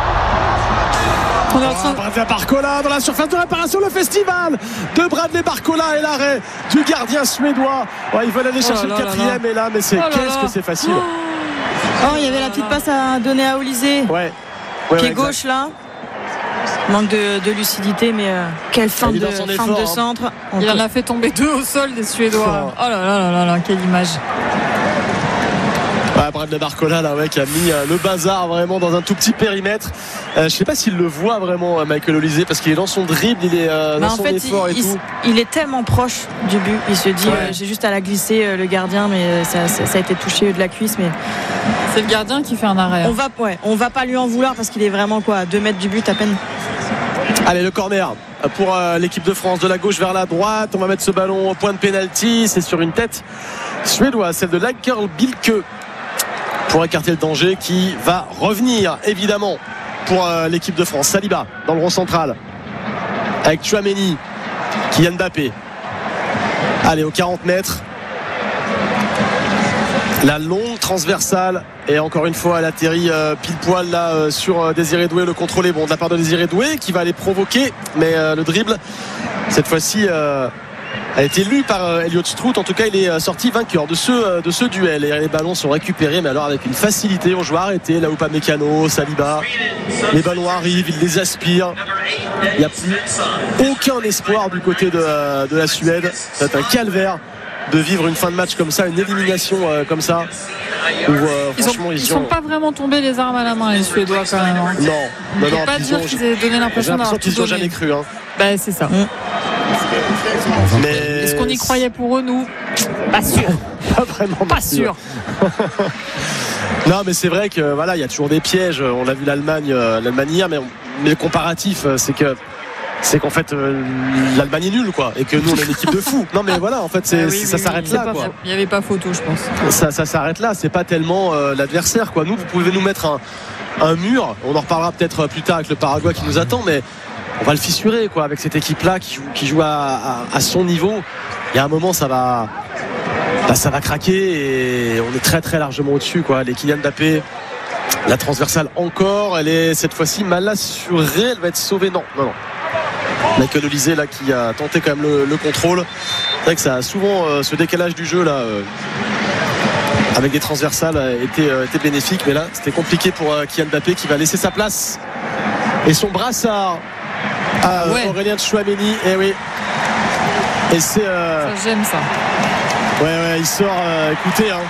On est en train... Oh, Bradley Barcola dans la surface de réparation, le festival de Bradley Barcola et l'arrêt du gardien suédois. Ouais, ils veulent aller chercher oh là le quatrième là. Et là, mais c'est oh là qu'est-ce là. que c'est facile. Oh, il y avait la petite passe à donner à Olise, Ouais. ouais qui ouais, est gauche là. Manque de, de lucidité, mais euh, quelle fin Il est de, dans son fin effort, de hein. centre. On Il peut- en a fait tomber deux au sol des Suédois. Oh là là là là là, quelle image. Ouais, Bradley Barcola là, ouais, qui a mis euh, le bazar vraiment dans un tout petit périmètre. Euh, je sais pas s'il le voit vraiment euh, Michael Olise, parce qu'il est dans son dribble, il est euh, dans Bah, en son fait, effort il, et il- tout. il est tellement proche du but. Il se dit, Ouais. euh, j'ai juste à la glisser euh, le gardien, mais euh, ça, ça- ça a été touché de la cuisse. Mais C'est le gardien qui fait un arrêt. on va, ouais, on va pas lui en vouloir parce qu'il est vraiment quoi, à deux mètres du but à peine. Allez, le corner pour euh, l'équipe de France, de la gauche vers la droite. On va mettre ce ballon au point de pénalty. C'est sur une tête suédoise, celle de Lagerl Bilke, pour écarter le danger, qui va revenir évidemment pour euh, l'équipe de France. Saliba dans le rond central avec Tchouaméni, Kylian Mbappé. Allez, aux quarante mètres, la longue transversale, et encore une fois elle atterrit euh, pile poil là euh, sur euh, Désiré Doué. Le contrôle est bon de la part de Désiré Doué qui va aller provoquer, mais euh, le dribble cette fois-ci euh, a été lu par euh, Elliott Strout. En tout cas il est euh, sorti vainqueur de ce, euh, de ce duel, et les ballons sont récupérés, mais alors avec une facilité. On joue arrêté là, Upamecano, Saliba, les ballons arrivent, ils les aspirent, il n'y a plus aucun espoir du côté de, euh, de la Suède. C'est un calvaire de vivre une fin de match comme ça, une élimination euh, comme ça, où euh, Ils franchement ont, ils, ils sont pas vraiment tombés les armes à la main, les Suédois quand même. hein. non, On non, peut non, pas ils dire ont- qu'ils aient donné j'ai l'impression d'avoir l'impression tout qu'ils n'ont donné. jamais cru hein. Bah, c'est ça. Mais Est-ce qu'on y croyait pour eux, nous? Pas sûr. pas vraiment non Pas plus. sûr. Non, mais c'est vrai que voilà, il y a toujours des pièges. On l'a vu l'Allemagne, euh, l'Allemagne hier, mais, on- mais le comparatif, euh, c'est que c'est qu'en fait euh, l'Allemagne est nulle, quoi, et que nous on est une équipe de fous. Non, mais voilà, en fait, c'est, Ah oui, c'est- oui, ça oui, s'arrête c'est là, pas quoi. faux. Il n'y avait pas photo, je pense. Ça, ça s'arrête là. C'est pas tellement euh, l'adversaire, quoi. Nous, vous pouvez nous mettre un, un mur. On en reparlera peut-être plus tard avec le Paraguay qui nous attend, mais on va le fissurer, quoi, avec cette équipe-là qui joue, qui joue à, à, à son niveau. Il y a un moment, ça va, bah, ça va craquer, et on est très très largement au-dessus, quoi. Les Kylian Mbappé, la transversale encore, elle est cette fois-ci mal assurée. Elle va être sauvée. Non, non, non. Michael Olise là qui a tenté quand même le, le contrôle. C'est vrai que ça a souvent euh, ce décalage du jeu là. Euh, avec des transversales a été, euh, été bénéfique, mais là c'était compliqué pour euh, Kylian Mbappé qui va laisser sa place et son brassard Ah, ouais. Aurélien Tchouaméni, et oui. Et c'est. Euh... Ça, j'aime ça. Ouais, ouais, il sort. Euh, écoutez, hein.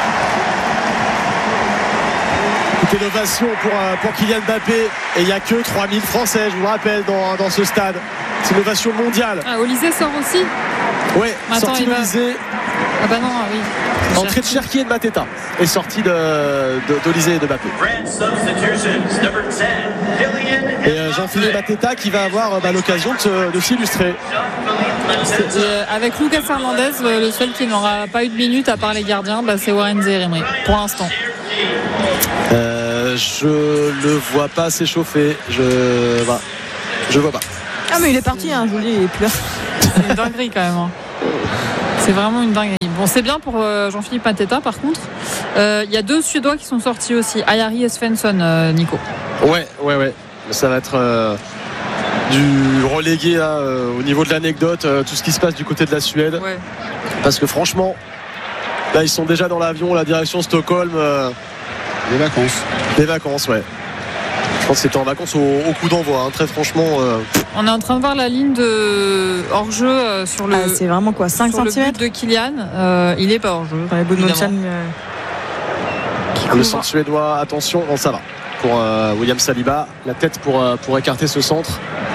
Écoutez, l'ovation pour, euh, pour Kylian Mbappé. Et il n'y a que trois mille Français, je vous le rappelle, dans, dans ce stade. C'est une ovation mondiale. Ah, Olysée sort aussi. Ouais, Attends, sortie il va- d'Olysée. Ah bah non, ah oui. Entrée de Cherki et de Mateta. Et sortie de, de, d'Olysée et de Mbappé. Et euh, Jean-Philippe Mateta qui va avoir euh, bah, l'occasion de, se- de s'illustrer. Et, euh, avec Lucas Hernandez, le, le seul qui n'aura pas eu de minutes à part les gardiens, bah, c'est Warren Zaïre-Emery pour l'instant. Euh, je le vois pas s'échauffer. Je, bah, je vois pas. Ah mais il est parti, hein, je vous le dis, il est plus là. C'est une dinguerie quand même. hein. C'est vraiment une dinguerie. Bon, c'est bien pour euh, Jean-Philippe Mateta par contre. Euh, Il y a deux Suédois qui sont sortis aussi, Ayari et Svensson, euh, Nico. Ouais, ouais, ouais. Ça va être euh, du relégué là, euh, au niveau de l'anecdote, euh, tout ce qui se passe du côté de la Suède. Ouais. Parce que franchement, là ils sont déjà dans l'avion, la direction Stockholm. Euh, Les vacances. des vacances, ouais. Je pense que c'était en vacances au, au coup d'envoi, hein, très franchement. Euh, On est en train de voir la ligne de hors-jeu euh, sur le, Ah, c'est vraiment quoi, cinq sur le but centimètres. de Kylian. Euh, il est pas hors-jeu. Ouais, Goodmanson, évidemment. euh, le couvre. centre suédois, attention, bon, ça va. Pour euh, William Saliba, la tête pour, euh, pour écarter ce centre.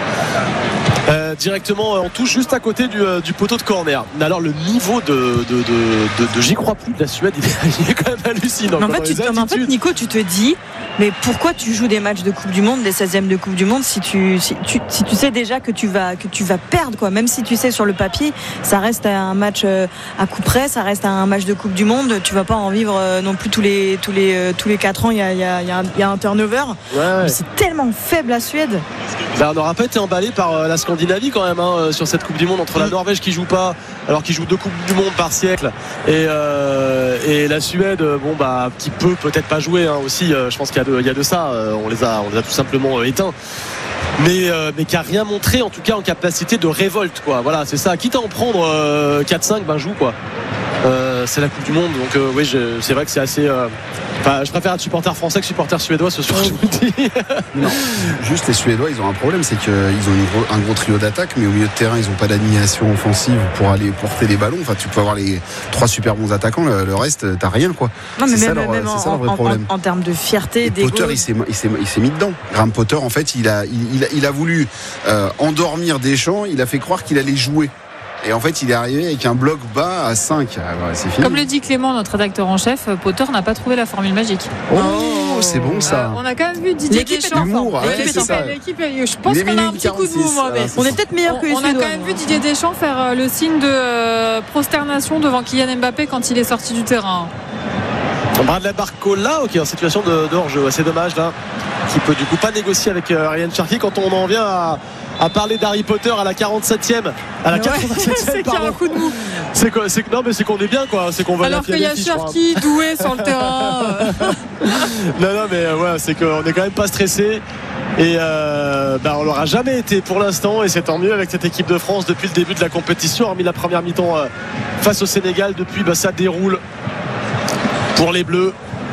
Euh, directement en touche juste à côté du, euh, du poteau de corner. Mais alors le niveau de, de, de, de, de j'y crois plus de la Suède, il est, il est quand même hallucinant. Mais en Quand fait, dans tu, les te- mais en fait, attitudes. Nico, tu te dis, mais pourquoi tu joues des matchs de Coupe du Monde, des seizièmes de Coupe du Monde, si tu, si tu, si tu sais déjà que tu vas, que tu vas perdre, quoi. Même si tu sais sur le papier, ça reste un match euh, à coup près, ça reste un match de Coupe du Monde. Tu vas pas en vivre euh, non plus tous les, tous les, euh, tous les quatre ans. Il y a, il y a, il y a un, il y a un turnover. Ouais, ouais. Mais c'est tellement faible la Suède. Bah, on n'aura pas été emballé par euh, la Scandinavie quand même, hein, euh, sur cette Coupe du Monde, entre la Norvège qui joue pas alors qu'il joue deux Coupes du Monde par siècle et, euh, et la Suède, euh, bon bah qui peut peut-être pas jouer hein, aussi, euh, je pense qu'il y a de, il y a de ça, euh, on les a on les a tout simplement euh, éteints, mais, euh, mais qui a rien montré en tout cas en capacité de révolte, quoi. Voilà, c'est ça, quitte à en prendre euh, quatre cinq, ben joue, quoi. Euh, c'est la Coupe du Monde, donc euh, oui, je- c'est vrai que c'est assez euh, enfin, je préfère être supporter français que supporter suédois ce soir, je vous le dis. Non, juste les Suédois, ils ont un problème, c'est qu'ils ont une gros- un gros trio d'attaque, mais au milieu de terrain, ils n'ont pas d'animation offensive pour aller porter les ballons. Enfin, tu peux avoir les trois super bons attaquants, le, le reste, t'as rien, quoi. Non, mais C'est même, ça leur- même c'est en, ça leur vrai en- problème. en- en termes de fierté, Et d'ego. Potter, il s'est, il, s'est, il s'est mis dedans. Graham Potter, en fait, il a, il, il a, il a voulu euh, endormir Deschamps, il a fait croire qu'il allait jouer. Et en fait, il est arrivé avec un bloc bas à cinq. Ah, ouais, c'est fini. Comme le dit Clément, notre rédacteur en chef, Potter n'a pas trouvé la formule magique. Oh, c'est bon ça. Euh, on a quand même vu Didier L'équipe est Deschamps. en forme. L'humour, L'équipe ouais, est c'est en ça. forme. L'équipe est- Je pense Il est qu'on a un minuit petit coup de mou, quarante-six, moi, mais voilà, c'est On ça. est peut-être meilleur que les on a Suédois. quand même vu Didier Deschamps faire euh, le signe de euh, prosternation devant Kylian Mbappé quand il est sorti du terrain. Bradley Barcola, ok, en situation de, de hors-jeu, c'est dommage là, qui peut du coup pas négocier avec euh, Ryan Cherki quand on en vient à, à parler d'Harry Potter à la quarante-septième, à la Ouais, quatre-vingt-septième, c'est qu'il y a pardon. un coup de mou. C'est quoi, c'est que- non mais c'est qu'on est bien, quoi, c'est qu'on va Alors qu'il y a Cherki doué sur le terrain. euh. Non non mais euh, ouais, c'est qu'on est quand même pas stressé. Et euh, bah, on l'aura jamais été pour l'instant, et c'est tant mieux avec cette équipe de France depuis le début de la compétition, hormis la première mi-temps euh, face au Sénégal. Depuis, bah, ça déroule pour les Bleus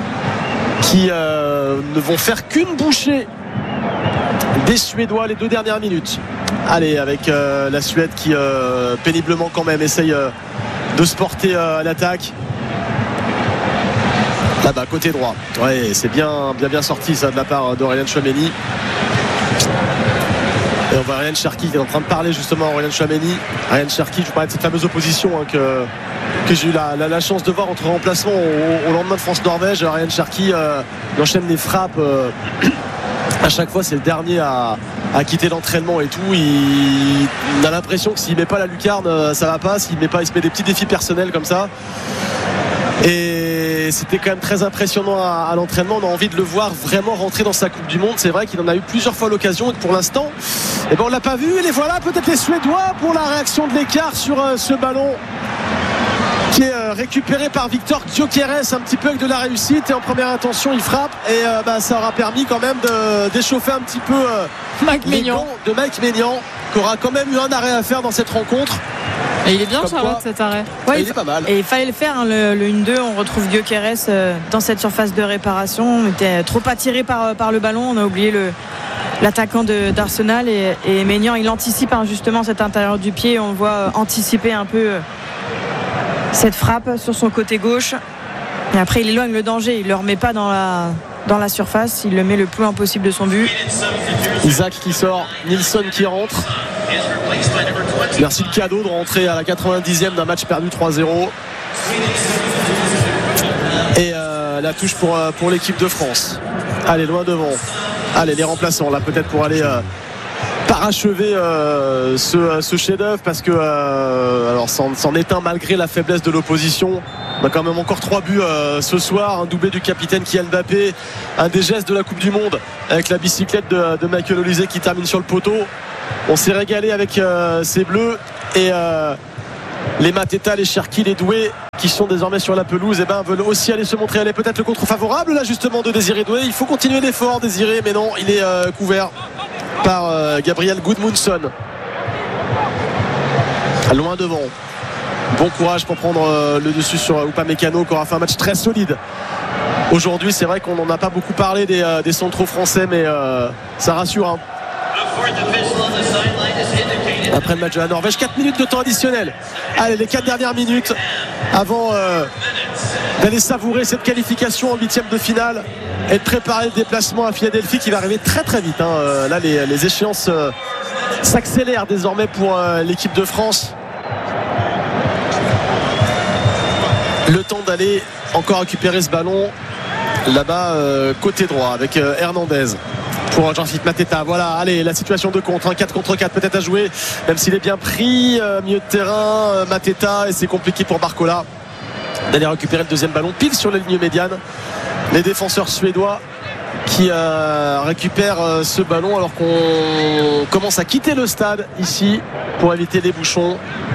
qui euh, ne vont faire qu'une bouchée des Suédois les deux dernières minutes. Allez, avec euh, la Suède qui euh, péniblement quand même essaye euh, de se porter euh, à l'attaque. Là-bas, côté droit. Ouais, c'est bien, bien, bien sorti ça de la part d'Aurélien Tchouaméni. Et on voit Ryan Cherki qui est en train de parler justement à Aurélien Tchouaméni. Ryan Cherki, je vous parlais de cette fameuse opposition hein, que, que j'ai eu la, la, la chance de voir entre remplacements au, au lendemain de France-Norvège. Ryan Cherki euh, il enchaîne les frappes. Euh, à chaque fois, c'est le dernier à, à quitter l'entraînement et tout. Il, il a l'impression que s'il met pas la lucarne, ça va pas. S'il met pas, il se met des petits défis personnels comme ça. Et c'était quand même très impressionnant à, à l'entraînement. On a envie de le voir vraiment rentrer dans sa Coupe du Monde. C'est vrai qu'il en a eu plusieurs fois l'occasion et que pour l'instant, eh ben, on l'a pas vu. Et les voilà, peut-être les Suédois pour la réaction de l'écart sur euh, ce ballon qui est euh, récupéré par Victor Gyökeres, un petit peu avec de la réussite, et en première intention il frappe, et euh, bah, ça aura permis quand même de d'échauffer un petit peu euh, Mike les Maignan. gants de Mike Maignan, qui aura quand même eu un arrêt à faire dans cette rencontre. Et il est bien, Comme Charlotte, quoi. cet arrêt. Ouais, Et il il est pas mal. Et il fallait le faire, hein, le, le un deux. On retrouve Gyökeres euh, dans cette surface de réparation. On était trop attiré par, par le ballon. On a oublié le, l'attaquant de, d'Arsenal et, et Maignan il anticipe hein, justement cet intérieur du pied, on le voit euh, anticiper un peu euh, cette frappe sur son côté gauche et après il éloigne le danger, il ne le remet pas dans la, dans la surface, il le met le plus loin possible de son but. Isaac qui sort, Nilsson qui rentre. Merci le cadeau de rentrer à la quatre-vingt-dixième d'un match perdu trois zéro. Et euh, la touche pour, euh, pour l'équipe de France. Allez, loin devant. Allez, les remplaçants là peut-être pour aller euh, parachever euh, ce, ce chef-d'œuvre parce que euh, alors c'en, c'en est un malgré la faiblesse de l'opposition. On a quand même encore trois buts euh, ce soir, un doublé du capitaine Kylian Mbappé, un des gestes de la Coupe du Monde avec la bicyclette de, de Michael Olise qui termine sur le poteau. On s'est régalé avec euh, ces bleus et euh, les Mateta, les Cherki, les Doué qui sont désormais sur la pelouse et ben, veulent aussi aller se montrer. Elle est peut-être le contre favorable là justement de Désiré Doué. Il faut continuer l'effort Désiré, mais non, il est euh, couvert par euh, Gabriel Gudmundsson. Loin devant. Bon courage pour prendre euh, le dessus sur euh, Upamecano qui aura fait un match très solide. Aujourd'hui c'est vrai qu'on n'en a pas beaucoup parlé des, euh, des centraux français mais euh, ça rassure hein. Après le match de la Norvège, quatre minutes de temps additionnel. Allez, les quatre dernières minutes avant euh, d'aller savourer cette qualification en huitième de finale et de préparer le déplacement à Philadelphie qui va arriver très très vite hein. Là les, les échéances euh, s'accélèrent désormais pour euh, l'équipe de France. Le temps d'aller encore récupérer ce ballon là-bas euh, côté droit avec euh, Hernandez pour Jean-Philippe Mateta. Voilà, allez, la situation de contre, un quatre contre quatre peut-être à jouer, même s'il est bien pris, euh, milieu de terrain, euh, Mateta, et c'est compliqué pour Barcola d'aller récupérer le deuxième ballon pile sur la ligne médiane. Les défenseurs suédois qui euh, récupèrent euh, ce ballon alors qu'on commence à quitter le stade ici pour éviter les bouchons.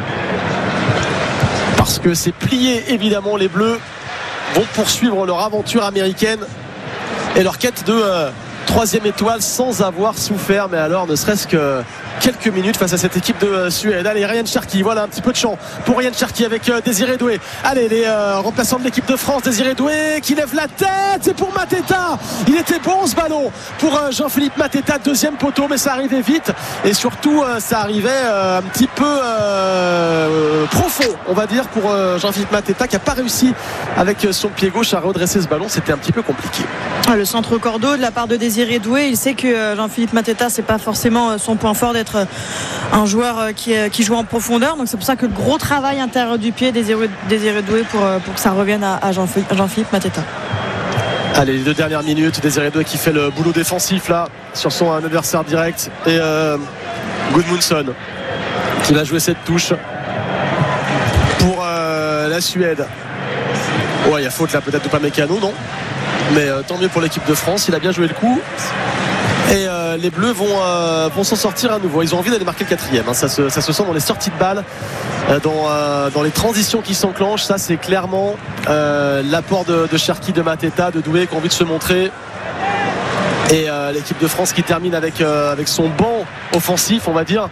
Parce que c'est plié évidemment, les Bleus vont poursuivre leur aventure américaine et leur quête de euh, troisième étoile sans avoir souffert, mais alors ne serait-ce que quelques minutes face à cette équipe de euh, Suède. Allez, Ryan Cherki, voilà un petit peu de champ pour Ryan Cherki avec euh, Désiré Doué. Allez, les euh, remplaçants de l'équipe de France, Désiré Doué qui lève la tête, c'est pour Mateta. Il était bon ce ballon pour euh, Jean-Philippe Mateta, deuxième poteau, mais ça arrivait vite et surtout euh, ça arrivait euh, un petit peu euh, profond, on va dire, pour euh, Jean-Philippe Mateta qui n'a pas réussi avec son pied gauche à redresser ce ballon. C'était un petit peu compliqué. Le centre cordeau de la part de Désiré Doué, il sait que Jean-Philippe Mateta c'est pas forcément son point fort d'être un joueur qui, qui joue en profondeur, donc c'est pour ça que le gros travail intérieur du pied Désiré, Désiré Doué pour, pour que ça revienne à, à Jean-Philippe Mateta. Allez, les deux dernières minutes, Désiré Doué qui fait le boulot défensif là sur son adversaire direct et euh, Gudmundsson qui va jouer cette touche pour euh, la Suède. Ouais, il y a faute là peut-être de Upamecano, non, mais euh, tant mieux pour l'équipe de France, il a bien joué le coup. Et euh, les Bleus vont, euh, vont s'en sortir à nouveau. Ils ont envie d'aller marquer le quatrième hein. ça, se, ça se sent dans les sorties de balles, euh, dans, euh, dans les transitions qui s'enclenchent. Ça c'est clairement euh, l'apport de, de Cherki, de Mateta, de Doué qui ont envie de se montrer. Et euh, l'équipe de France qui termine avec, euh, avec son banc offensif, on va dire.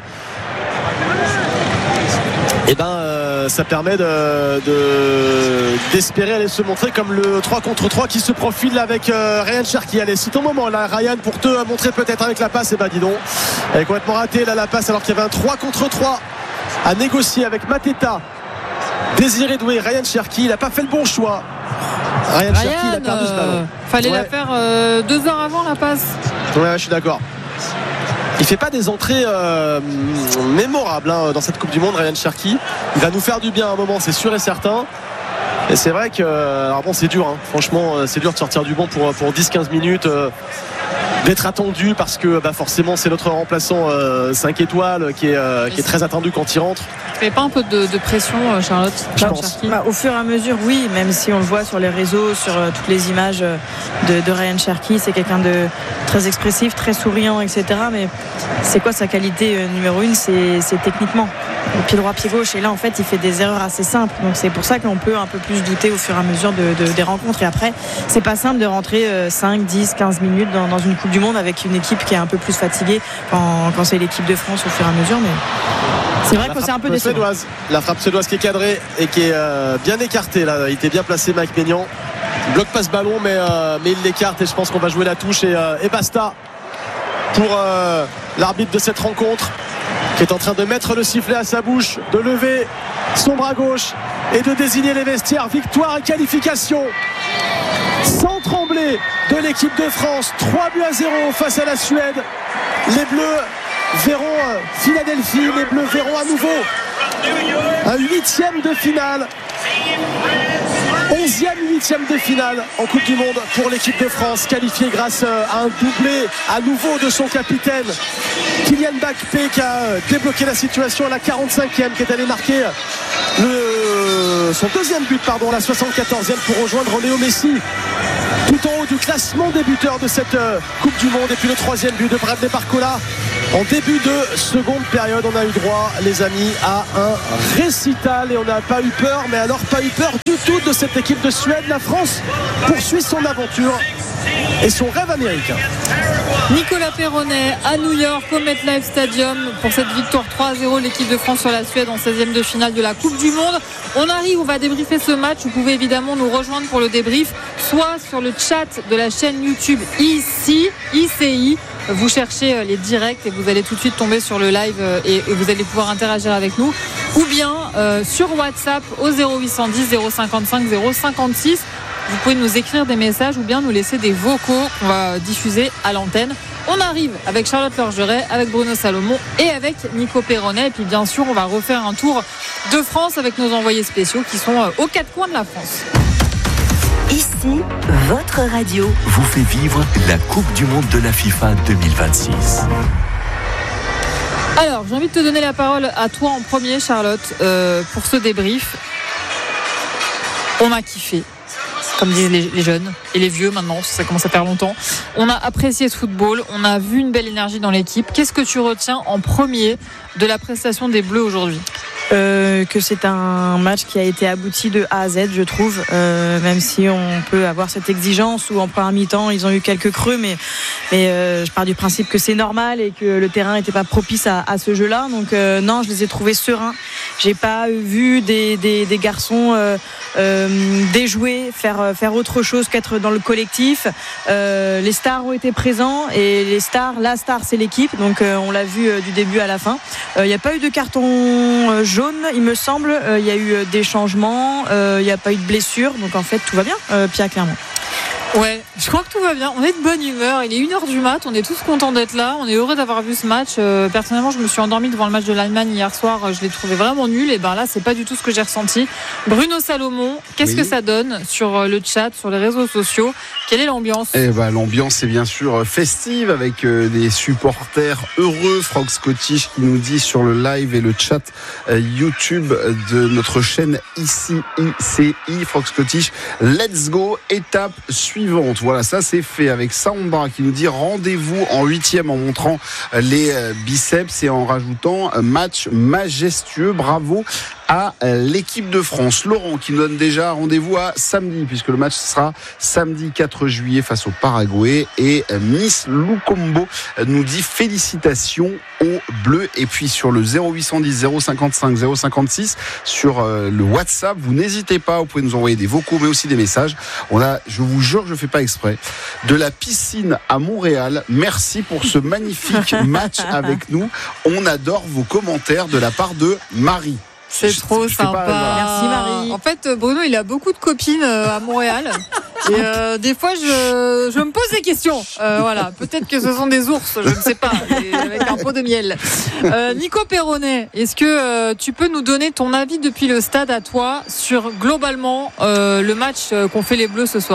Et ben euh, ça permet de, de, d'espérer aller se montrer comme le trois contre trois qui se profile avec euh, Ryan Cherki. Allez, c'est ton moment là Ryan pour te montrer peut-être avec la passe. Et ben dis donc, elle est complètement ratée là la passe alors qu'il y avait un trois contre trois à négocier avec Mateta, Désiré Doué, Ryan Cherki. Il n'a pas fait le bon choix. Ryan, Ryan Cherki il a perdu ce ballon. Euh, fallait ouais. la faire euh, deux heures avant la passe. Ouais, je suis d'accord. Il fait pas des entrées euh, mémorables hein, dans cette Coupe du Monde, Ryan Cherki. Il va nous faire du bien à un moment, c'est sûr et certain. Et c'est vrai que alors bon, c'est dur, hein. Franchement, c'est dur de sortir du banc pour, pour dix quinze minutes, euh, d'être attendu parce que bah, forcément c'est notre remplaçant euh, cinq étoiles qui est, euh, qui est très attendu quand il rentre. Il n'y avait pas un peu de, de pression, Charlotte, je pense. Bah, au fur et à mesure, oui, même si on le voit sur les réseaux, sur euh, toutes les images de, de Ryan Cherki, c'est quelqu'un de très expressif, très souriant, et cetera. Mais c'est quoi sa qualité euh, numéro une? C'est, c'est techniquement. Le pied droit, pied gauche. Et là, en fait, il fait des erreurs assez simples. Donc c'est pour ça qu'on peut un peu plus douter au fur et à mesure de, de, des rencontres. Et après, c'est pas simple de rentrer euh, cinq, dix, quinze minutes dans, dans une Coupe du Monde avec une équipe qui est un peu plus fatiguée quand, quand c'est l'équipe de France au fur et à mesure. Mais c'est vrai la que c'est un peu décevant. Suédoise, la frappe suédoise qui est cadrée et qui est euh, bien écartée là. Il était bien placé, Mike Maignan. Il bloque pas ce ballon mais, euh, mais il l'écarte et je pense qu'on va jouer la touche et, euh, et basta. pour euh, l'arbitre de cette rencontre, qui est en train de mettre le sifflet à sa bouche, de lever son bras gauche et de désigner les vestiaires. Victoire et qualification sans trembler de l'équipe de France, trois buts à zéro face à la Suède. Les Bleus verront Philadelphie, les Bleus verront à nouveau un huitième de finale, onzième huitième de finale en Coupe du Monde pour l'équipe de France, qualifiée grâce à un doublé à nouveau de son capitaine Kylian Mbappé, qui a débloqué la situation à la quarante-cinquième, qui est allé marquer le... son deuxième but, pardon, la soixante-quatorzième, pour rejoindre Léo Messi tout en haut du classement des buteurs de cette Coupe du Monde. Et puis le troisième but de Bradley Barcola en début de seconde période. On a eu droit, les amis, à un récital et on n'a pas eu peur, mais alors pas eu peur du tout de cette équipe de Suède. La France poursuit son aventure et son rêve américain. Nicolas Perronnet à New York au MetLife Stadium pour cette victoire trois à zéro, l'équipe de France sur la Suède en seizième de finale de la Coupe du Monde. On arrive, on va débriefer ce match. Vous pouvez évidemment nous rejoindre pour le débrief, soit sur le chat de la chaîne YouTube ici, I C I. Vous cherchez les directs et vous allez tout de suite tomber sur le live et vous allez pouvoir interagir avec nous, ou bien euh, sur WhatsApp au zéro huit cent dix zéro cinquante-cinq zéro cinquante-six. Vous pouvez nous écrire des messages ou bien nous laisser des vocaux qu'on va diffuser à l'antenne. On arrive avec Charlotte Lorgeret, avec Bruno Salomon et avec Nico Perronnet. Et puis bien sûr, on va refaire un tour de France avec nos envoyés spéciaux qui sont aux quatre coins de la France. Ici, votre radio vous fait vivre la Coupe du Monde de la FIFA deux mille vingt-six. Alors, j'ai envie de te donner la parole à toi en premier, Charlotte, euh, pour ce débrief. On a kiffé, comme disent les, les jeunes et les vieux maintenant, ça commence à faire longtemps. On a apprécié ce football, on a vu une belle énergie dans l'équipe. Qu'est-ce que tu retiens en premier de la prestation des Bleus aujourd'hui ? Euh, que c'est un match qui a été abouti de A à Z, je trouve, euh, même si on peut avoir cette exigence où en première mi-temps ils ont eu quelques creux, mais, mais euh, je pars du principe que c'est normal et que le terrain n'était pas propice à, à ce jeu-là. Donc euh, non, je les ai trouvés sereins. J'ai pas vu des, des, des garçons euh, euh, déjouer, faire, faire autre chose qu'être dans le collectif. Euh, les stars ont été présents et les stars, la star c'est l'équipe, donc euh, on l'a vu euh, du début à la fin. Il euh, n'y a pas eu de carton euh, jaune, il me semble. Il euh, y a eu des changements, il euh, n'y a pas eu de blessure, donc en fait tout va bien, euh, Pierre, clairement. Ouais, je crois que tout va bien. On est de bonne humeur. Il est une heure du mat. On est tous contents d'être là. On est heureux d'avoir vu ce match. Euh, personnellement, je me suis endormie devant le match de l'Allemagne hier soir. Je l'ai trouvé vraiment nul. Et ben là, c'est pas du tout ce que j'ai ressenti. Bruno Salomon, qu'est-ce oui. que ça donne sur le chat, sur les réseaux sociaux ? Quelle est l'ambiance ? Eh ben, l'ambiance est bien sûr festive avec euh, des supporters heureux. Franck Scottish qui nous dit sur le live et le chat euh, YouTube de notre chaîne ici I C I. Franck Scottish, let's go, étape suivante. Voilà, ça c'est fait avec Sandra qui nous dit rendez-vous en huitième en montrant les biceps et en rajoutant match majestueux. Bravo à l'équipe de France. Laurent qui nous donne déjà rendez-vous à samedi, puisque le match sera samedi quatre juillet face au Paraguay. Et Miss Lukombo nous dit félicitations aux Bleus. Et puis sur le zéro huit cent dix zéro cinquante-cinq zéro cinquante-six sur le WhatsApp, vous n'hésitez pas, vous pouvez nous envoyer des vocaux mais aussi des messages. On a, je vous jure, je ne fais pas exprès, de la piscine à Montréal. Merci pour ce magnifique match avec nous. On adore vos commentaires de la part de Marie. C'est je, trop je sympa. Pas... Merci Marie. En fait, Bruno, il a beaucoup de copines à Montréal. Et euh, des fois, je, je me pose des questions. Euh, voilà, peut-être que ce sont des ours, je ne sais pas, avec un pot de miel. Euh, Nico Perronnet, est-ce que euh, tu peux nous donner ton avis depuis le stade à toi sur globalement euh, le match qu'ont fait les Bleus ce soir ?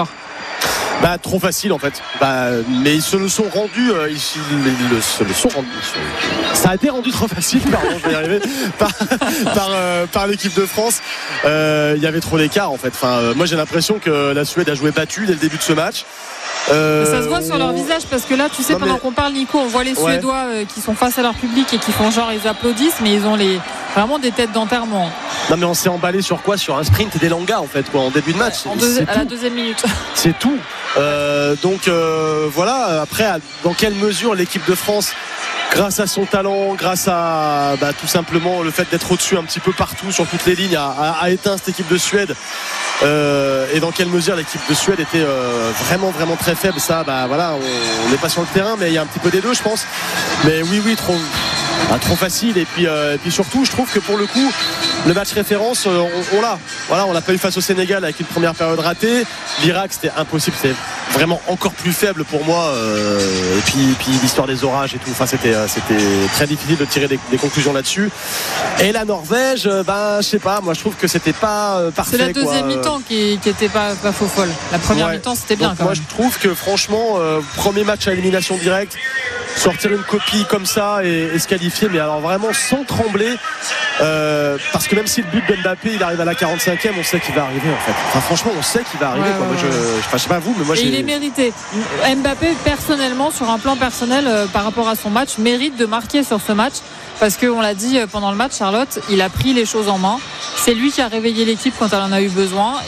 Bah trop facile en fait. Bah, mais ils se le sont rendus. Euh, ils, ils le, se le sont rendus. Ça a été rendu trop facile. Pardon, je vais y arriver. Par, par, euh, par l'équipe de France. Il euh, y avait trop d'écart en fait. Enfin, euh, moi j'ai l'impression que la Suède a joué battue dès le début de ce match. Euh, ça se voit sur leur visage parce que là, tu sais, non, pendant mais... qu'on parle, Nico, on voit les ouais. Suédois euh, qui sont face à leur public et qui font genre ils applaudissent, mais ils ont les vraiment des têtes d'enterrement. Non mais on s'est emballé sur quoi ? Sur un sprint et des langas en fait quoi, en début de match. En deux... à la deuxième minute. C'est tout. Euh, donc euh, voilà. Après, à, dans quelle mesure l'équipe de France, grâce à son talent, grâce à bah, tout simplement le fait d'être au-dessus un petit peu partout sur toutes les lignes, a, a, a éteint cette équipe de Suède. euh, et dans quelle mesure l'équipe de Suède était euh, vraiment vraiment très faible. Ça, bah voilà, on n'est pas sur le terrain, mais il y a un petit peu des deux, je pense. Mais oui, oui, trop. Ah, trop facile et puis, euh, et puis surtout je trouve que pour le coup le match référence euh, on, on l'a voilà, on l'a pas eu face au Sénégal avec une première période ratée. L'Irak c'était impossible, c'était vraiment encore plus faible pour moi euh, et puis, et puis l'histoire des orages et tout, enfin c'était, c'était très difficile de tirer des, des conclusions là-dessus. Et la Norvège, euh, ben je sais pas, moi je trouve que c'était pas euh, parfait. C'est la deuxième quoi. mi-temps qui, qui était pas, pas faux folle. La première Ouais. mi-temps c'était bien. Donc quand moi même. je trouve que franchement euh, premier match à élimination directe, sortir une copie comme ça et, et se qualifier, mais alors vraiment sans trembler, euh, parce que même si le but de Mbappé il arrive à la quarante-cinquième, on sait qu'il va arriver en fait. Enfin franchement on sait qu'il va arriver. Ouais, quoi. ouais, Moi, je, ouais. je, je sais pas vous, mais moi Et j'ai. il est mérité. Mbappé personnellement, sur un plan personnel euh, par rapport à son match, mérite de marquer sur ce match. Parce qu'on l'a dit pendant le match, Charlotte, il a pris les choses en main. C'est lui qui a réveillé l'équipe quand elle en a eu besoin.